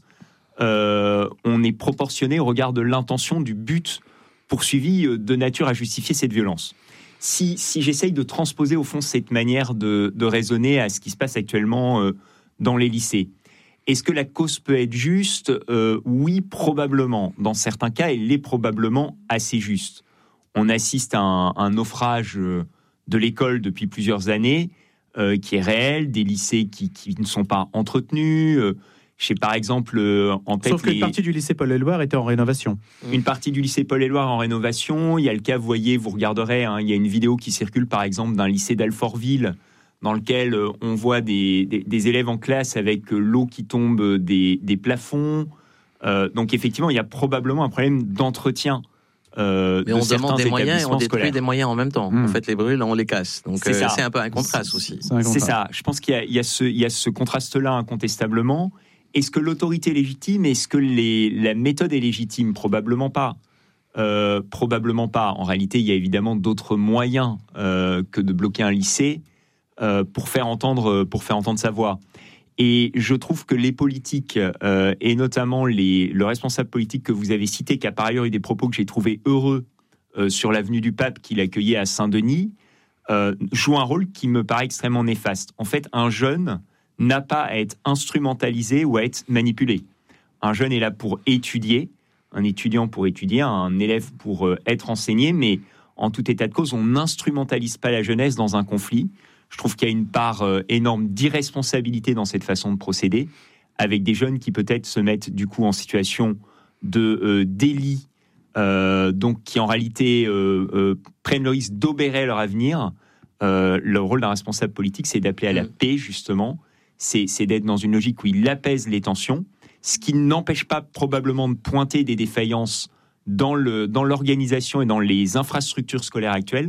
euh, on est proportionné au regard de l'intention, du but poursuivi de nature à justifier cette violence ? Si, si j'essaye de transposer, au fond, cette manière de, de raisonner à ce qui se passe actuellement euh, dans les lycées. Est-ce que la cause peut être juste ? euh, Oui, probablement. Dans certains cas, elle est probablement assez juste. On assiste à un, un naufrage de l'école depuis plusieurs années euh, qui est réel, des lycées qui, qui ne sont pas entretenus. Euh, je sais par exemple euh, en tête... Sauf qu'une les... partie du lycée Paul-Éluard était en rénovation. Une partie du lycée Paul-Éluard en rénovation. Il y a le cas, vous voyez, vous regarderez, hein, il y a une vidéo qui circule par exemple d'un lycée d'Alfortville dans lequel on voit des, des, des élèves en classe avec l'eau qui tombe des, des plafonds. Euh, donc effectivement, il y a probablement un problème d'entretien. Euh, Mais de on demande des moyens et on détruit scolaires. des moyens en même temps. Mmh. En fait, les brûle, on les casse. Donc c'est, euh, c'est un peu un contraste aussi. C'est, c'est ça. Je pense qu'il y a, il y a, ce, il y a ce contraste-là incontestablement. Est-ce que l'autorité est légitime ? Est-ce que les, la méthode est légitime ? Probablement pas. Euh, probablement pas. En réalité, il y a évidemment d'autres moyens euh, que de bloquer un lycée. Euh, pour faire entendre pour faire entendre sa voix. Et je trouve que les politiques euh, et notamment les, le responsable politique que vous avez cité, qui a par ailleurs eu des propos que j'ai trouvés heureux euh, sur l'avenue du Pape qu'il accueillait à Saint-Denis, euh, joue un rôle qui me paraît extrêmement néfaste. En fait, un jeune n'a pas à être instrumentalisé ou à être manipulé. Un jeune est là pour étudier, un étudiant pour étudier, un élève pour euh, être enseigné, mais en tout état de cause, on n'instrumentalise pas la jeunesse dans un conflit. Je trouve qu'il y a une part euh, énorme d'irresponsabilité dans cette façon de procéder, avec des jeunes qui peut-être se mettent du coup en situation de euh, délit, euh, donc qui en réalité euh, euh, prennent le risque d'obérer leur avenir. Euh, le rôle d'un responsable politique, c'est d'appeler à la paix, justement. C'est, c'est d'être dans une logique où il apaise les tensions, ce qui n'empêche pas probablement de pointer des défaillances dans, le, dans l'organisation et dans les infrastructures scolaires actuelles,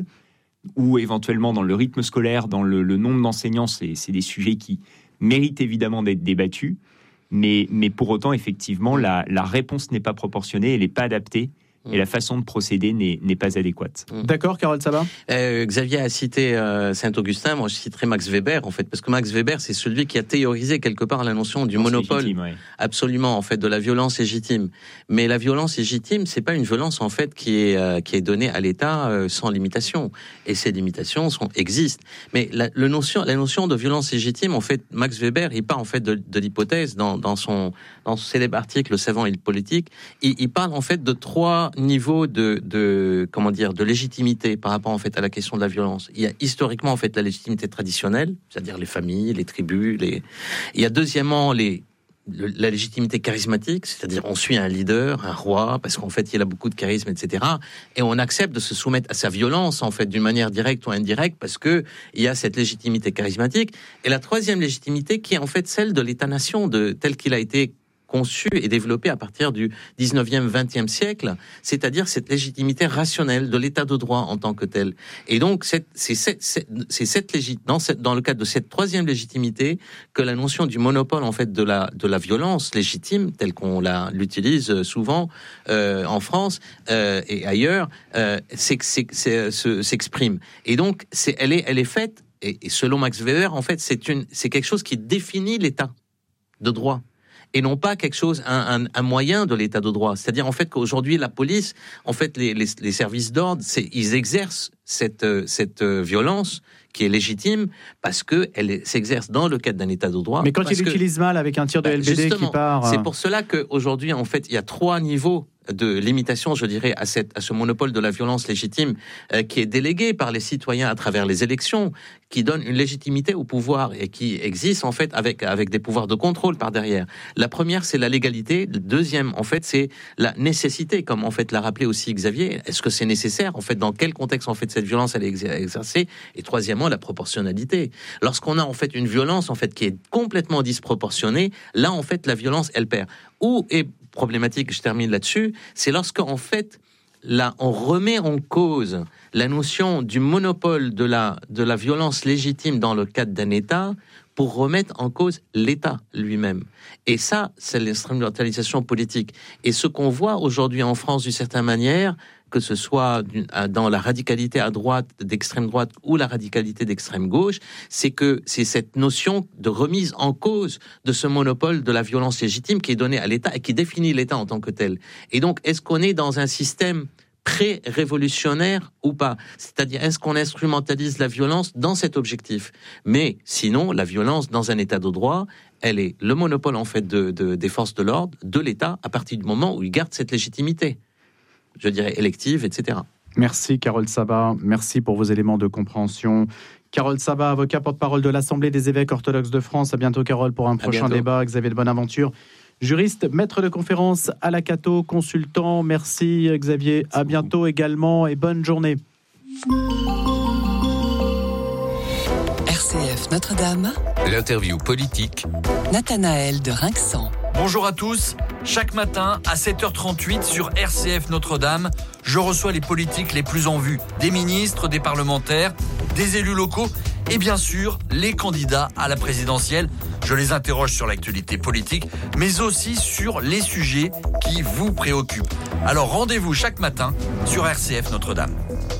ou éventuellement dans le rythme scolaire, dans le, le nombre d'enseignants. C'est, c'est des sujets qui méritent évidemment d'être débattus, mais, mais pour autant, effectivement, la, la réponse n'est pas proportionnée, elle n'est pas adaptée, et la façon de procéder n'est, n'est pas adéquate. D'accord, Carole Sabat. euh, Xavier a cité euh, Saint-Augustin, moi je citerai Max Weber, en fait, parce que Max Weber, c'est celui qui a théorisé quelque part la notion du monopole, légitime, ouais. Absolument, en fait, de la violence légitime. Mais la violence légitime, c'est pas une violence, en fait, qui est, euh, qui est donnée à l'État euh, sans limitation. Et ces limitations sont, existent. Mais la, le notion, la notion de violence légitime, en fait, Max Weber, il part, en fait, de, de l'hypothèse, dans, dans, son, dans son célèbre article, Le savant et le politique, il, il parle, en fait, de trois niveau de, de comment dire de légitimité par rapport en fait à la question de la violence. Il y a historiquement en fait la légitimité traditionnelle, c'est-à-dire les familles, les tribus, les. Il y a deuxièmement les le, la légitimité charismatique, c'est-à-dire on suit un leader, un roi, parce qu'en fait il a beaucoup de charisme, et cetera. Et on accepte de se soumettre à sa violence en fait d'une manière directe ou indirecte parce que il y a cette légitimité charismatique. Et la troisième légitimité qui est en fait celle de l'État-nation, de tel qu'il a été conçu et développé à partir du dix-neuvième, vingtième siècle, c'est-à-dire cette légitimité rationnelle de l'état de droit en tant que tel. Et donc, c'est, c'est, c'est, c'est cette légit, dans, cette, dans le cadre de cette troisième légitimité que la notion du monopole, en fait, de la, de la violence légitime, telle qu'on la, l'utilise souvent euh, en France euh, et ailleurs, euh, c'est, c'est, c'est, c'est, s'exprime. Et donc, c'est, elle, est, elle est faite, et, et selon Max Weber, en fait, c'est, une, c'est quelque chose qui définit l'état de droit. et non pas quelque chose, un, un, un moyen de l'état de droit. C'est-à-dire en fait qu'aujourd'hui la police, en fait les, les, les services d'ordre, c'est, ils exercent cette, cette violence qui est légitime parce que elle s'exerce dans le cadre d'un état de droit. Mais quand il que, l'utilise mal avec un tir de L B D qui part, c'est pour cela qu'aujourd'hui en fait il y a trois niveaux de limitation, je dirais, à, cette, à ce monopole de la violence légitime euh, qui est délégué par les citoyens à travers les élections, qui donne une légitimité au pouvoir et qui existe en fait avec, avec des pouvoirs de contrôle par derrière. La première, c'est la légalité. Le deuxième, en fait, c'est la nécessité, comme en fait l'a rappelé aussi Xavier. Est-ce que c'est nécessaire? En fait, dans quel contexte en fait cette violence elle est exercée? Et troisièmement, la proportionnalité. Lorsqu'on a en fait une violence en fait qui est complètement disproportionnée, là en fait la violence elle perd. Où est problématique, je termine là-dessus, c'est lorsque en fait là on remet en cause la notion du monopole de la de la violence légitime dans le cadre d'un État pour remettre en cause l'État lui-même. Et ça, c'est l'instrumentalisation politique. Et ce qu'on voit aujourd'hui en France d'une certaine manière, que ce soit dans la radicalité à droite, d'extrême droite, ou la radicalité d'extrême gauche, c'est que c'est cette notion de remise en cause de ce monopole de la violence légitime qui est donné à l'État et qui définit l'État en tant que tel. Et donc, est-ce qu'on est dans un système pré-révolutionnaire ou pas? C'est-à-dire, est-ce qu'on instrumentalise la violence dans cet objectif? Mais sinon, la violence dans un état de droit, elle est le monopole en fait de, de, des forces de l'ordre, de l'État, à partir du moment où il garde cette légitimité, je dirais élective, et cetera. Merci Carole Sabat, merci pour vos éléments de compréhension. Carole Sabat, avocat porte-parole de l'Assemblée des évêques orthodoxes de France. À bientôt Carole pour un prochain débat. Xavier de Bonaventure, juriste, maître de conférence à la Cato, consultant. Merci Xavier, à bientôt également et bonne journée. R C F Notre-Dame. L'interview politique. Nathanaël de Rinxan. Bonjour à tous. Chaque matin à sept heures trente-huit sur R C F Notre-Dame, je reçois les politiques les plus en vue. Des ministres, des parlementaires, des élus locaux et bien sûr les candidats à la présidentielle. Je les interroge sur l'actualité politique, mais aussi sur les sujets qui vous préoccupent. Alors rendez-vous chaque matin sur R C F Notre-Dame.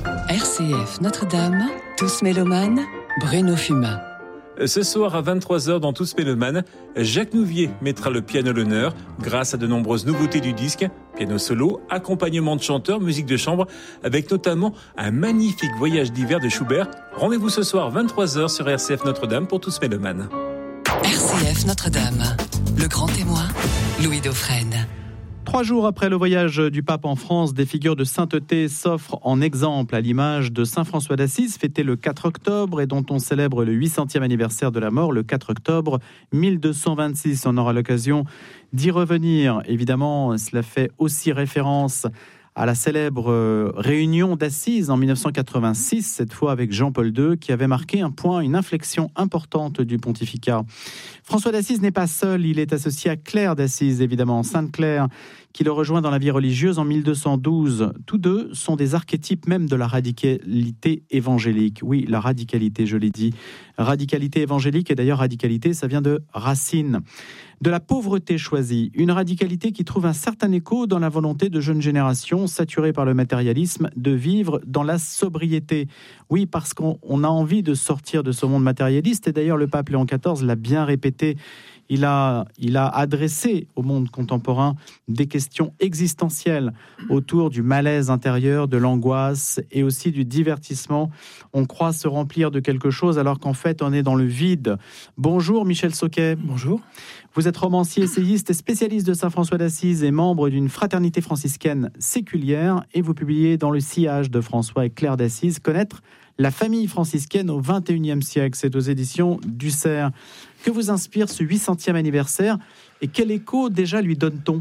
R C F Notre-Dame, tous mélomanes, Bruno Fumin. Ce soir à vingt-trois heures dans Tous Mélomanes, Jacques Nouvier mettra le piano à l'honneur grâce à de nombreuses nouveautés du disque, piano solo, accompagnement de chanteurs, musique de chambre, avec notamment un magnifique voyage d'hiver de Schubert. Rendez-vous ce soir vingt-trois heures sur R C F Notre-Dame pour Tous Mélomanes. R C F Notre-Dame, le grand témoin, Louis Dauphren. Trois jours après le voyage du pape en France, des figures de sainteté s'offrent en exemple à l'image de Saint François d'Assise, fêté le quatre octobre et dont on célèbre le huit centième anniversaire de la mort le quatre octobre mille deux cent vingt-six. On aura l'occasion d'y revenir. Évidemment, cela fait aussi référence à la célèbre réunion d'Assise en mille neuf cent quatre-vingt-six, cette fois avec Jean-Paul deux, qui avait marqué un point, une inflexion importante du pontificat. François d'Assise n'est pas seul, il est associé à Claire d'Assise, évidemment, Sainte Claire, qui le rejoint dans la vie religieuse en mille deux cent douze. Tous deux sont des archétypes même de la radicalité évangélique. Oui, la radicalité, je l'ai dit. Radicalité évangélique, et d'ailleurs radicalité, ça vient de racine. De la pauvreté choisie, une radicalité qui trouve un certain écho dans la volonté de jeunes générations saturées par le matérialisme de vivre dans la sobriété. Oui, parce qu'on on a envie de sortir de ce monde matérialiste, et d'ailleurs le pape Léon quatorze l'a bien répété. Il a, il a adressé au monde contemporain des questions existentielles autour du malaise intérieur, de l'angoisse et aussi du divertissement. On croit se remplir de quelque chose alors qu'en fait on est dans le vide. Bonjour Michel Sauquet. Bonjour. Vous êtes romancier, essayiste et spécialiste de Saint François d'Assise et membre d'une fraternité franciscaine séculière, et vous publiez dans le sillage de François et Claire d'Assise Connaître la famille franciscaine au vingt et unième siècle. C'est aux éditions du Cerf. Que vous inspire ce huit centième anniversaire et quel écho déjà lui donne-t-on?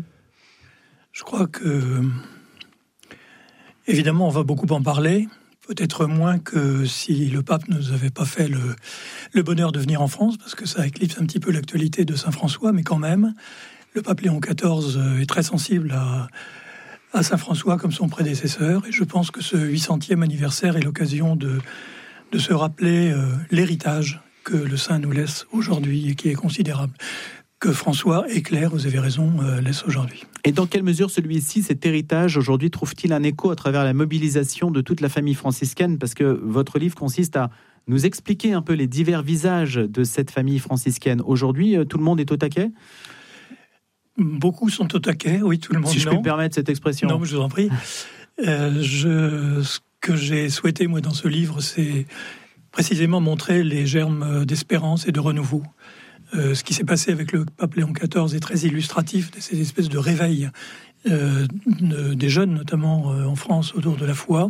Je crois que, évidemment, on va beaucoup en parler. Peut-être moins que si le pape ne nous avait pas fait le, le bonheur de venir en France, parce que ça éclipse un petit peu l'actualité de Saint François, mais quand même, le pape Léon quatorze est très sensible à, à Saint François comme son prédécesseur, et je pense que ce huit centième anniversaire est l'occasion de, de se rappeler euh, l'héritage que le saint nous laisse aujourd'hui et qui est considérable, que François et Claire, vous avez raison, euh, laissent aujourd'hui. Et dans quelle mesure celui-ci, cet héritage, aujourd'hui, trouve-t-il un écho à travers la mobilisation de toute la famille franciscaine? Parce que votre livre consiste à nous expliquer un peu les divers visages de cette famille franciscaine. Aujourd'hui, tout le monde est au taquet? beaucoup sont au taquet, oui, tout le monde. Si je non. puis me permettre cette expression. Non, mais je vous en prie. Euh, je, ce que j'ai souhaité, moi, dans ce livre, c'est précisément montrer les germes d'espérance et de renouveau. Euh, ce qui s'est passé avec le pape Léon quatorze est très illustratif de ces espèces de réveils euh, de, des jeunes, notamment euh, en France, autour de la foi.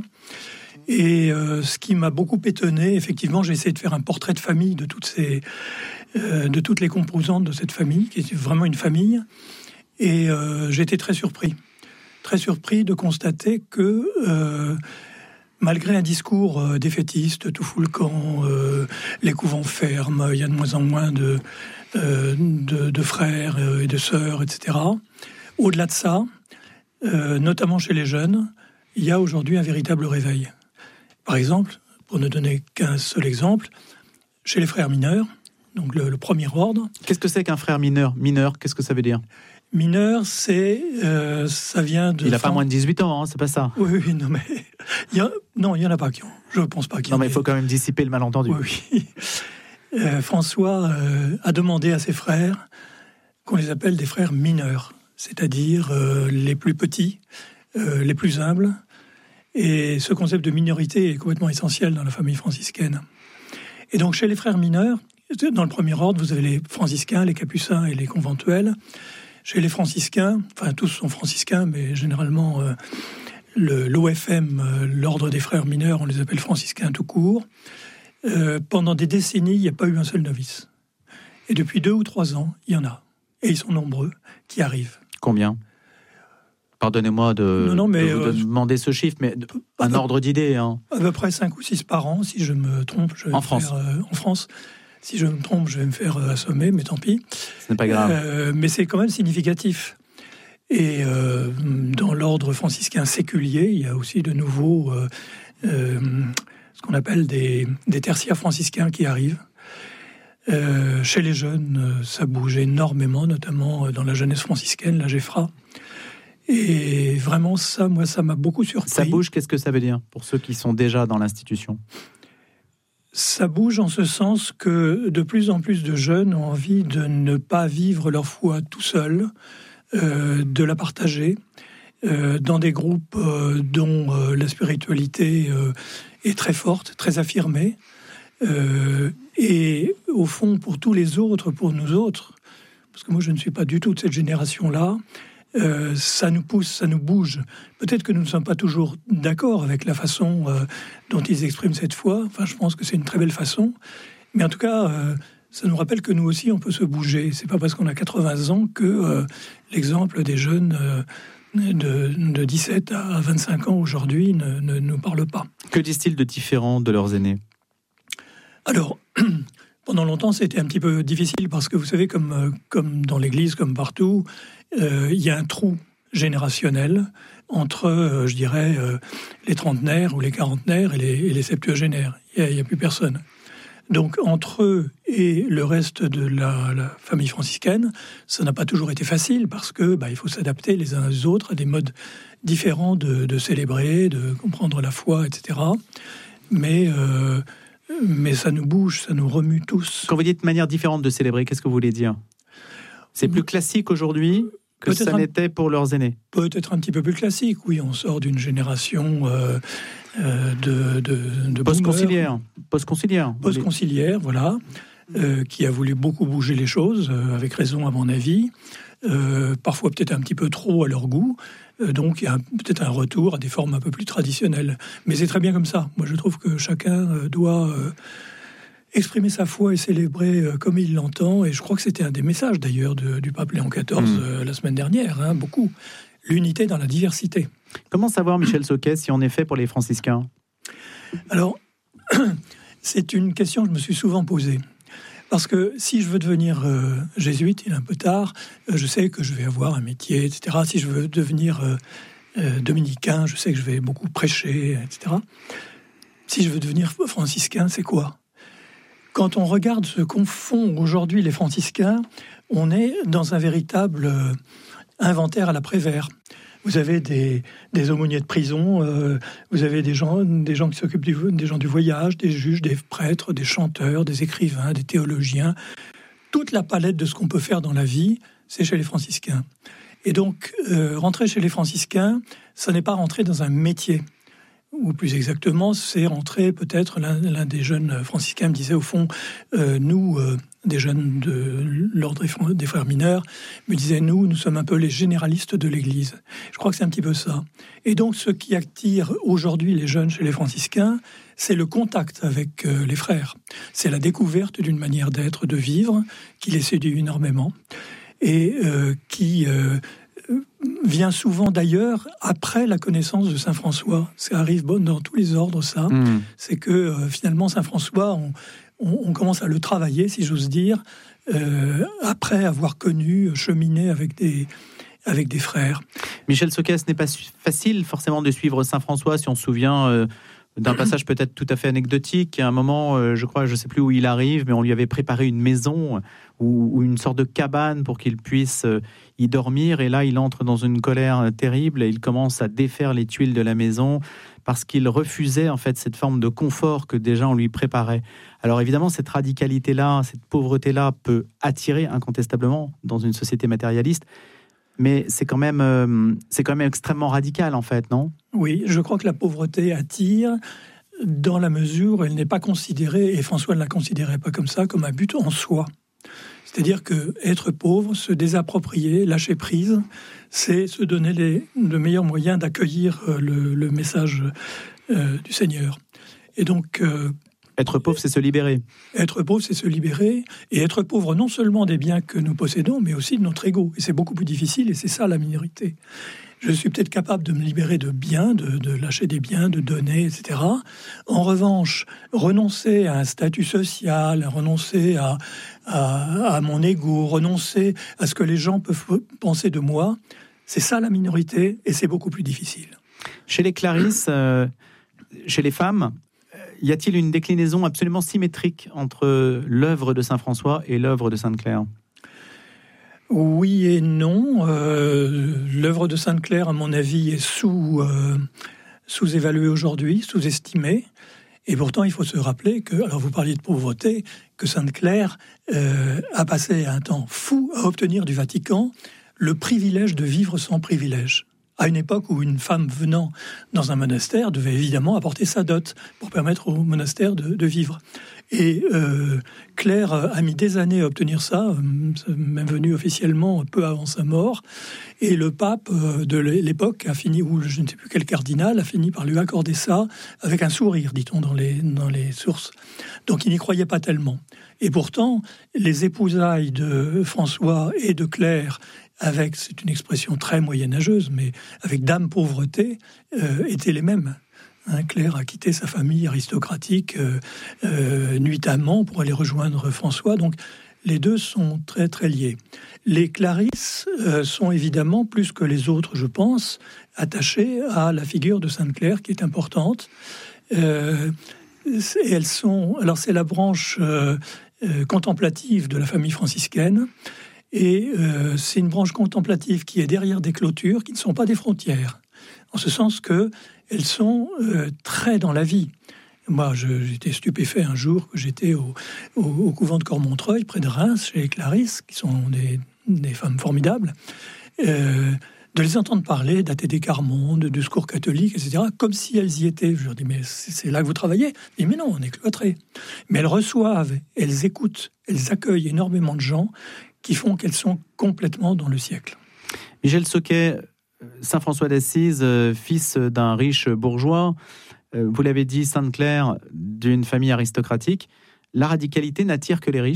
Et euh, ce qui m'a beaucoup étonné, effectivement, j'ai essayé de faire un portrait de famille de toutes ces, euh, de toutes les composantes de cette famille, qui est vraiment une famille. Et euh, j'ai été très surpris, très surpris de constater que euh, malgré un discours euh, défaitiste, tout fout le camp, euh, les couvents ferment, il y a de moins en moins de, euh, de, de frères et de sœurs, et cetera. Au-delà de ça, euh, notamment chez les jeunes, il y a aujourd'hui un véritable réveil. Par exemple, pour ne donner qu'un seul exemple, chez les frères mineurs, donc le, le premier ordre. Qu'est-ce que c'est qu'un frère mineur ? Mineur, qu'est-ce que ça veut dire ? Mineur, c'est, euh, ça vient de... Il n'a fin... pas moins de dix-huit ans, hein, c'est pas ça ? Oui, oui, non, mais... Il y a... Non, il n'y en a pas qui ont... Je ne pense pas qu'il y en Non, mais ait... il faut quand même dissiper le malentendu. Oui, oui. Euh, François euh, a demandé à ses frères qu'on les appelle des frères mineurs, c'est-à-dire euh, les plus petits, euh, les plus humbles. Et ce concept de minorité est complètement essentiel dans la famille franciscaine. Et donc, chez les frères mineurs, dans le premier ordre, vous avez les franciscains, les capucins et les conventuels. Chez les franciscains, enfin tous sont franciscains, mais généralement euh, le, l'O F M, euh, l'ordre des frères mineurs, on les appelle franciscains tout court. Euh, pendant des décennies, il n'y a pas eu un seul novice. Et depuis deux ou trois ans, il y en a. Et ils sont nombreux qui arrivent. Combien ? Pardonnez-moi de, non, non, mais de vous euh, demander ce chiffre, mais un peu, ordre d'idée. Hein. À peu près cinq ou six par an, si je me trompe. Je vais en me France faire, euh, En France. Si je me trompe, je vais me faire euh, assommer, mais tant pis. Ce n'est pas grave. Euh, mais c'est quand même significatif. Et euh, dans l'ordre franciscain séculier, il y a aussi de nouveau euh, euh, ce qu'on appelle des, des tertiaires franciscains qui arrivent. Euh, chez les jeunes, ça bouge énormément, notamment dans la jeunesse franciscaine, la Geffra. Et vraiment, ça, moi, ça m'a beaucoup surpris. Ça bouge, qu'est-ce que ça veut dire pour ceux qui sont déjà dans l'institution ? Ça bouge en ce sens que de plus en plus de jeunes ont envie de ne pas vivre leur foi tout seuls, euh, de la partager euh, dans des groupes euh, dont euh, la spiritualité euh, est très forte, très affirmée. Euh, et au fond, pour tous les autres, pour nous autres, parce que moi je ne suis pas du tout de cette génération-là, Euh, ça nous pousse, ça nous bouge. Peut-être que nous ne sommes pas toujours d'accord avec la façon euh, dont ils expriment cette foi. Enfin, je pense que c'est une très belle façon. Mais en tout cas, euh, ça nous rappelle que nous aussi, on peut se bouger. C'est pas parce qu'on a quatre-vingts ans que euh, l'exemple des jeunes euh, de, de dix-sept à vingt-cinq ans aujourd'hui ne, ne nous parle pas. Que disent-ils de différent de leurs aînés ? Alors... Pendant longtemps, c'était un petit peu difficile parce que vous savez, comme, comme dans l'Église, comme partout, euh, il y a un trou générationnel entre, euh, je dirais, euh, les trentenaires ou les quarantenaires et les, et les septuagénaires. Il n'y a, a plus personne. Donc, entre eux et le reste de la, la famille franciscaine, ça n'a pas toujours été facile parce que bah, il faut s'adapter les uns aux autres à des modes différents de, de célébrer, de comprendre la foi, et cetera. Mais... Euh, Mais ça nous bouge, ça nous remue tous. Quand vous dites manière différente de célébrer, qu'est-ce que vous voulez dire ? C'est plus classique aujourd'hui que peut-être ça un... n'était pour leurs aînés ? Peut-être un petit peu plus classique, oui. On sort d'une génération euh, euh, de, de, de post-conciliaire. Post-conciliaire. Post-conciliaire, voilà. Euh, qui a voulu beaucoup bouger les choses, euh, avec raison à mon avis. Euh, parfois peut-être un petit peu trop à leur goût. Donc, il y a peut-être un retour à des formes un peu plus traditionnelles. Mais c'est très bien comme ça. Moi, je trouve que chacun doit exprimer sa foi et célébrer comme il l'entend. Et je crois que c'était un des messages, d'ailleurs, de, du pape Léon quatorze mmh. la semaine dernière. Hein, beaucoup. L'unité dans la diversité. Comment savoir, Michel Soquet, si on est fait pour les franciscains ? Alors, c'est une question que je me suis souvent posée. Parce que si je veux devenir euh, jésuite, il est un peu tard, euh, je sais que je vais avoir un métier, et cetera. Si je veux devenir euh, euh, dominicain, je sais que je vais beaucoup prêcher, et cetera. Si je veux devenir franciscain, c'est quoi ? Quand on regarde ce qu'ont font aujourd'hui les franciscains, on est dans un véritable euh, inventaire à la Prévert. Vous avez des, des aumôniers de prison, euh, vous avez des gens, des gens qui s'occupent du, des gens du voyage, des juges, des prêtres, des chanteurs, des écrivains, des théologiens. Toute la palette de ce qu'on peut faire dans la vie c'est chez les franciscains. Et donc, euh, rentrer chez les franciscains, ça n'est pas rentrer dans un métier. Ou plus exactement, c'est rentrer, peut-être, l'un, l'un des jeunes franciscains me disait, au fond, euh, nous, euh, des jeunes de l'ordre des frères mineurs, me disaient, nous, nous sommes un peu les généralistes de l'Église. Je crois que c'est un petit peu ça. Et donc, ce qui attire aujourd'hui les jeunes chez les franciscains, c'est le contact avec euh, les frères. C'est la découverte d'une manière d'être, de vivre, qui les séduit énormément, et euh, qui... Euh, vient souvent d'ailleurs après la connaissance de Saint François. Ça arrive dans tous les ordres, ça. Mmh. C'est que euh, finalement, Saint François, on, on, on commence à le travailler, si j'ose dire, euh, après avoir connu, cheminé avec des, avec des frères. Michel Soquet, ce n'est pas facile forcément de suivre Saint François, si on se souvient... Euh... d'un passage peut-être tout à fait anecdotique. À un moment, euh, je crois, je ne sais plus où il arrive, mais on lui avait préparé une maison ou, ou une sorte de cabane pour qu'il puisse euh, y dormir. Et là, il entre dans une colère terrible et il commence à défaire les tuiles de la maison parce qu'il refusait en fait cette forme de confort que déjà on lui préparait. Alors évidemment, cette radicalité-là, cette pauvreté-là peut attirer incontestablement dans une société matérialiste. Mais c'est quand même, euh, c'est quand même extrêmement radical, en fait, non ? Oui, je crois que la pauvreté attire dans la mesure où elle n'est pas considérée, et François ne la considérait pas comme ça, comme un but en soi. C'est-à-dire que être pauvre, se désapproprier, lâcher prise, c'est se donner les, le meilleur moyen d'accueillir le, le message euh, du Seigneur. Et donc... Euh, Être pauvre, c'est se libérer. Être pauvre, c'est se libérer. Et être pauvre non seulement des biens que nous possédons, mais aussi de notre ego. Et c'est beaucoup plus difficile, et c'est ça la minorité. Je suis peut-être capable de me libérer de biens, de, de lâcher des biens, de donner, et cetera. En revanche, renoncer à un statut social, renoncer à, à, à mon ego, renoncer à ce que les gens peuvent penser de moi, c'est ça la minorité, et c'est beaucoup plus difficile. Chez les Clarisses, euh, chez les femmes... y a-t-il une déclinaison absolument symétrique entre l'œuvre de Saint François et l'œuvre de Sainte Claire ? Oui et non. Euh, l'œuvre de Sainte Claire, à mon avis, est sous, euh, sous-évaluée aujourd'hui, sous-estimée. Et pourtant, il faut se rappeler que, alors vous parliez de pauvreté, que Sainte Claire euh, a passé un temps fou à obtenir du Vatican le privilège de vivre sans privilège. À une époque où une femme venant dans un monastère devait évidemment apporter sa dot pour permettre au monastère de, de vivre. Et euh, Claire a mis des années à obtenir ça, même venu officiellement peu avant sa mort. Et le pape de l'époque a fini, ou je ne sais plus quel cardinal, a fini par lui accorder ça avec un sourire, dit-on dans les, dans les sources. Donc il n'y croyait pas tellement. Et pourtant, les épousailles de François et de Claire, avec, c'est une expression très moyenâgeuse, mais avec dame pauvreté, euh, étaient les mêmes. Hein, Claire a quitté sa famille aristocratique euh, euh, nuitamment pour aller rejoindre François. Donc les deux sont très très liés. Les Clarisses euh, sont évidemment, plus que les autres, je pense, attachées à la figure de Sainte Claire qui est importante. Euh, et elles sont, alors c'est la branche euh, euh, contemplative de la famille franciscaine. Et euh, c'est une branche contemplative qui est derrière des clôtures qui ne sont pas des frontières, en ce sens qu'elles sont euh, très dans la vie. Moi, je, j'étais stupéfait un jour que j'étais au, au, au couvent de Cormontreuil, près de Reims, chez les Clarisses, qui sont des, des femmes formidables, euh, de les entendre parler d'Athée des Carmons, de discours catholiques, et cetera, comme si elles y étaient. Je leur dis, mais c'est, c'est là que vous travaillez ? Je dis, mais non, on est cloîtrés. Mais elles reçoivent, elles écoutent, elles accueillent énormément de gens qui font qu'elles sont complètement dans le siècle. Michel Soquet, Saint François d'Assise, fils d'un riche bourgeois, vous l'avez dit, Sainte Claire, d'une famille aristocratique. La radicalité n'attire que les riches ?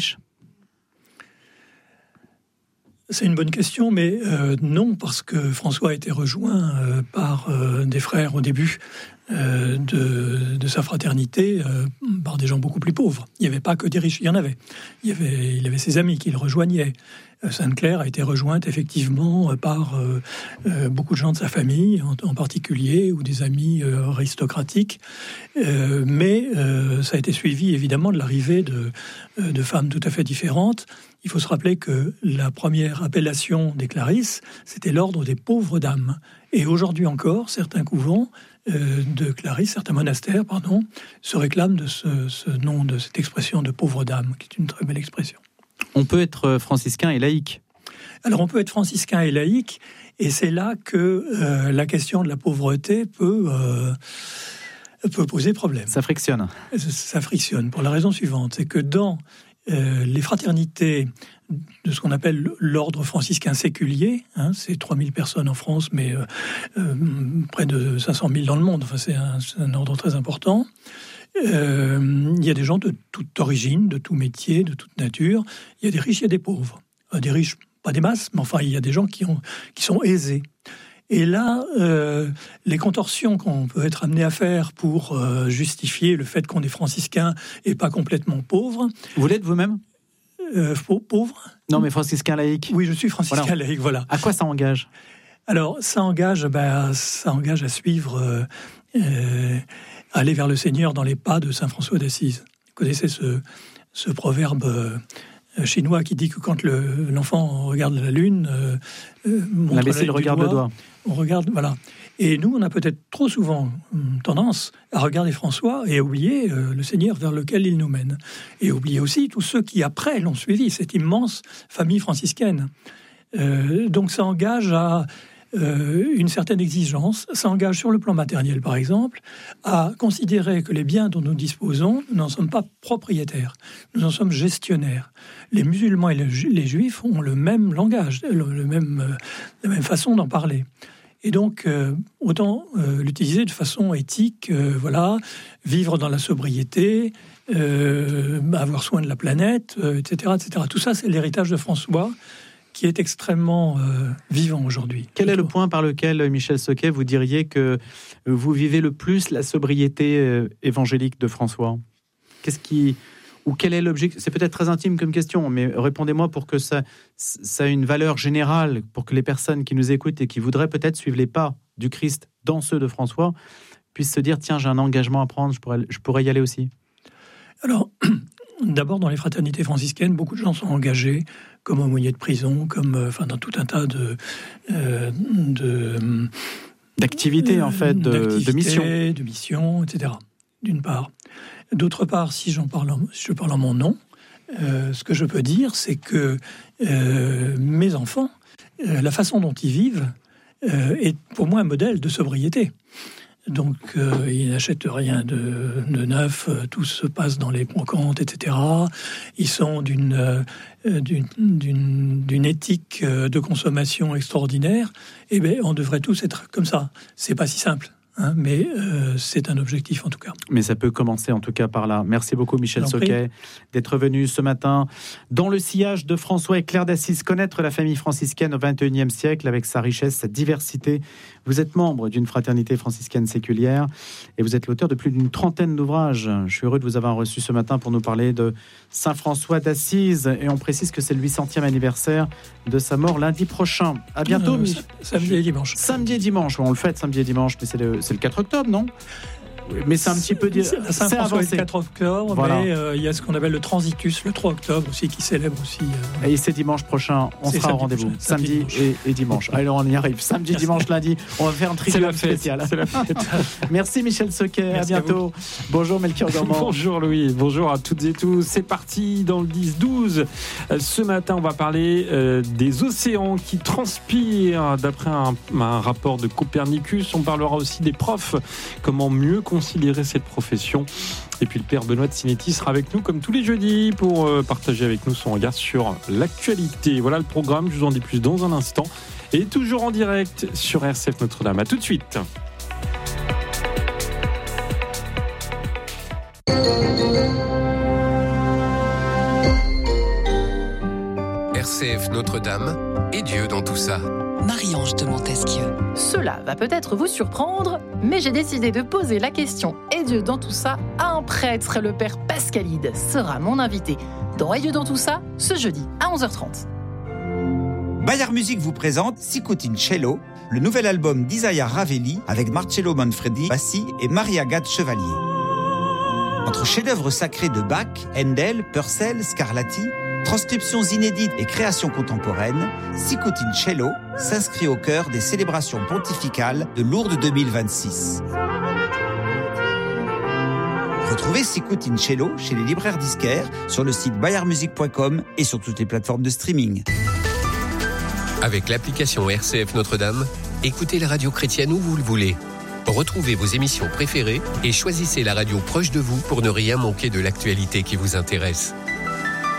C'est une bonne question, mais euh, non, parce que François a été rejoint euh, par euh, des frères au début euh, de, de sa fraternité, euh, par des gens beaucoup plus pauvres. Il n'y avait pas que des riches, il y en avait. Il y avait, il avait ses amis qui le rejoignaient. Sainte Claire a été rejointe effectivement par euh, euh, beaucoup de gens de sa famille, en, en particulier, ou des amis euh, aristocratiques. Euh, mais euh, ça a été suivi évidemment de l'arrivée de, euh, de femmes tout à fait différentes. Il faut se rappeler que la première appellation des Clarisses, c'était l'ordre des pauvres dames. Et aujourd'hui encore, certains couvents euh, de Clarisses, certains monastères, pardon, se réclament de ce, ce nom, de cette expression de pauvres dames, qui est une très belle expression. On peut être franciscain et laïque. Alors on peut être franciscain et laïque, et c'est là que euh, la question de la pauvreté peut, euh, peut poser problème. Ça frictionne. Ça frictionne pour la raison suivante, c'est que dans euh, les fraternités de ce qu'on appelle l'ordre franciscain séculier, hein, c'est trois mille personnes en France, mais euh, euh, près de cinq cent mille dans le monde, enfin c'est un, c'est un ordre très important. Euh, il y a des gens de toute origine, de tout métier, de toute nature. Il y a des riches, il y a des pauvres. Euh, des riches, pas des masses, mais enfin il y a des gens qui, ont, qui sont aisés. Et là, euh, les contorsions qu'on peut être amené à faire pour euh, justifier le fait qu'on est franciscain et pas complètement pauvre. Vous l'êtes vous-même ? Euh, pauvre ? Non, mais franciscain laïque. Oui, je suis franciscain voilà. laïque, voilà. À quoi ça engage ? Alors, ça engage, ben, ça engage à suivre, euh, euh, aller vers le Seigneur dans les pas de saint François d'Assise. Vous connaissez ce, ce proverbe euh, chinois qui dit que quand le, l'enfant regarde la lune, euh, euh, l'imbécile regarde doigt, le doigt. On regarde, voilà. Et nous, on a peut-être trop souvent hum, tendance à regarder François et à oublier euh, le Seigneur vers lequel il nous mène. Et oublier aussi tous ceux qui, après, l'ont suivi, cette immense famille franciscaine. Euh, donc ça engage à euh, une certaine exigence, ça engage sur le plan matériel, par exemple, à considérer que les biens dont nous disposons, nous n'en sommes pas propriétaires, nous en sommes gestionnaires. Les musulmans et les juifs ont le même langage, le, le même, euh, la même façon d'en parler. Et donc, euh, autant euh, l'utiliser de façon éthique, euh, voilà, vivre dans la sobriété, euh, avoir soin de la planète, euh, et cetera, et cetera. Tout ça, c'est l'héritage de François, qui est extrêmement euh, vivant aujourd'hui. Quel est le point par lequel, Michel Soquet, vous diriez que vous vivez le plus la sobriété euh, évangélique de François ? Qu'est-ce qui... Ou quel est l'objectif ? C'est peut-être très intime comme question, mais répondez-moi pour que ça, ça ait une valeur générale, pour que les personnes qui nous écoutent et qui voudraient peut-être suivre les pas du Christ dans ceux de François puissent se dire, tiens, j'ai un engagement à prendre, je pourrais, je pourrais y aller aussi. Alors, d'abord, dans les fraternités franciscaines, beaucoup de gens sont engagés comme aumôniers de prison, comme, euh, enfin, dans tout un tas de... Euh, de d'activités, en fait, de, de mission. de mission, et cetera, d'une part. D'autre part, si, j'en parle en, si je parle en mon nom, euh, ce que je peux dire, c'est que euh, mes enfants, euh, la façon dont ils vivent, euh, est pour moi un modèle de sobriété. Donc, euh, ils n'achètent rien de, de neuf, euh, tout se passe dans les brocantes, et cetera. Ils sont d'une, euh, d'une, d'une, d'une éthique euh, de consommation extraordinaire. Eh bien, on devrait tous être comme ça. C'est pas si simple. Hein, mais euh, c'est un objectif en tout cas. Mais ça peut commencer en tout cas par là. Merci beaucoup Michel Soquet d'être venu ce matin dans le sillage de François et Claire d'Assise, connaître la famille franciscaine au vingt et unième siècle avec sa richesse, sa diversité. Vous êtes membre d'une fraternité franciscaine séculière et vous êtes l'auteur de plus d'une trentaine d'ouvrages. Je suis heureux de vous avoir reçu ce matin pour nous parler de saint François d'Assise et on précise que c'est le huit centième anniversaire de sa mort lundi prochain. À bientôt. Euh, samedi et dimanche. Samedi et dimanche, on le fête samedi et dimanche, mais c'est le C'est le quatre octobre, non ? Mais c'est un petit peu... Di- c'est c'est avancé. Le quatre octobre, voilà. Mais euh, il y a ce qu'on appelle le Transitus, le trois octobre aussi, qui célèbre aussi... Euh... Et c'est dimanche prochain, on c'est sera au rendez-vous. Prochain, samedi, samedi dimanche. Et, et dimanche. Alors on y arrive. Samedi, dimanche, lundi, on va faire un trivium spécial. C'est la fête. Merci Michel Soquet, à bientôt. À Bonjour Melchior Gormand. Bonjour Louis, bonjour à toutes et tous. C'est parti dans le dix douze. Ce matin, on va parler euh, des océans qui transpirent d'après un, un rapport de Copernicus. On parlera aussi des profs, comment mieux considérer cette profession. Et puis le père Benoît de Sinetti sera avec nous comme tous les jeudis pour euh, partager avec nous son regard sur l'actualité. Voilà le programme, je vous en dis plus dans un instant. Et toujours en direct sur R C F Notre-Dame. À tout de suite. R C F Notre-Dame et Dieu dans tout ça. Marie-Ange de Montesquieu. Cela va peut-être vous surprendre, mais j'ai décidé de poser la question « Et Dieu dans tout ça ?» à un prêtre, le père Pascalide sera mon invité dans « Et Dieu dans tout ça ?» ce jeudi à onze heures trente. Bayard Music vous présente Sicutin Cello, le nouvel album d'Isaiah Ravelli avec Marcello Manfredi, Bassi et Marie-Agathe Chevalier. Entre chefs-d'œuvre sacrés de Bach, Handel, Purcell, Scarlatti, transcriptions inédites et créations contemporaines, Sicutin Cello s'inscrit au cœur des célébrations pontificales de Lourdes deux mille vingt-six. Retrouvez Sicutin Cello chez les libraires disquaires, sur le site bayard music point com et sur toutes les plateformes de streaming. Avec l'application R C F Notre-Dame, écoutez la radio chrétienne où vous le voulez. Retrouvez vos émissions préférées et choisissez la radio proche de vous pour ne rien manquer de l'actualité qui vous intéresse.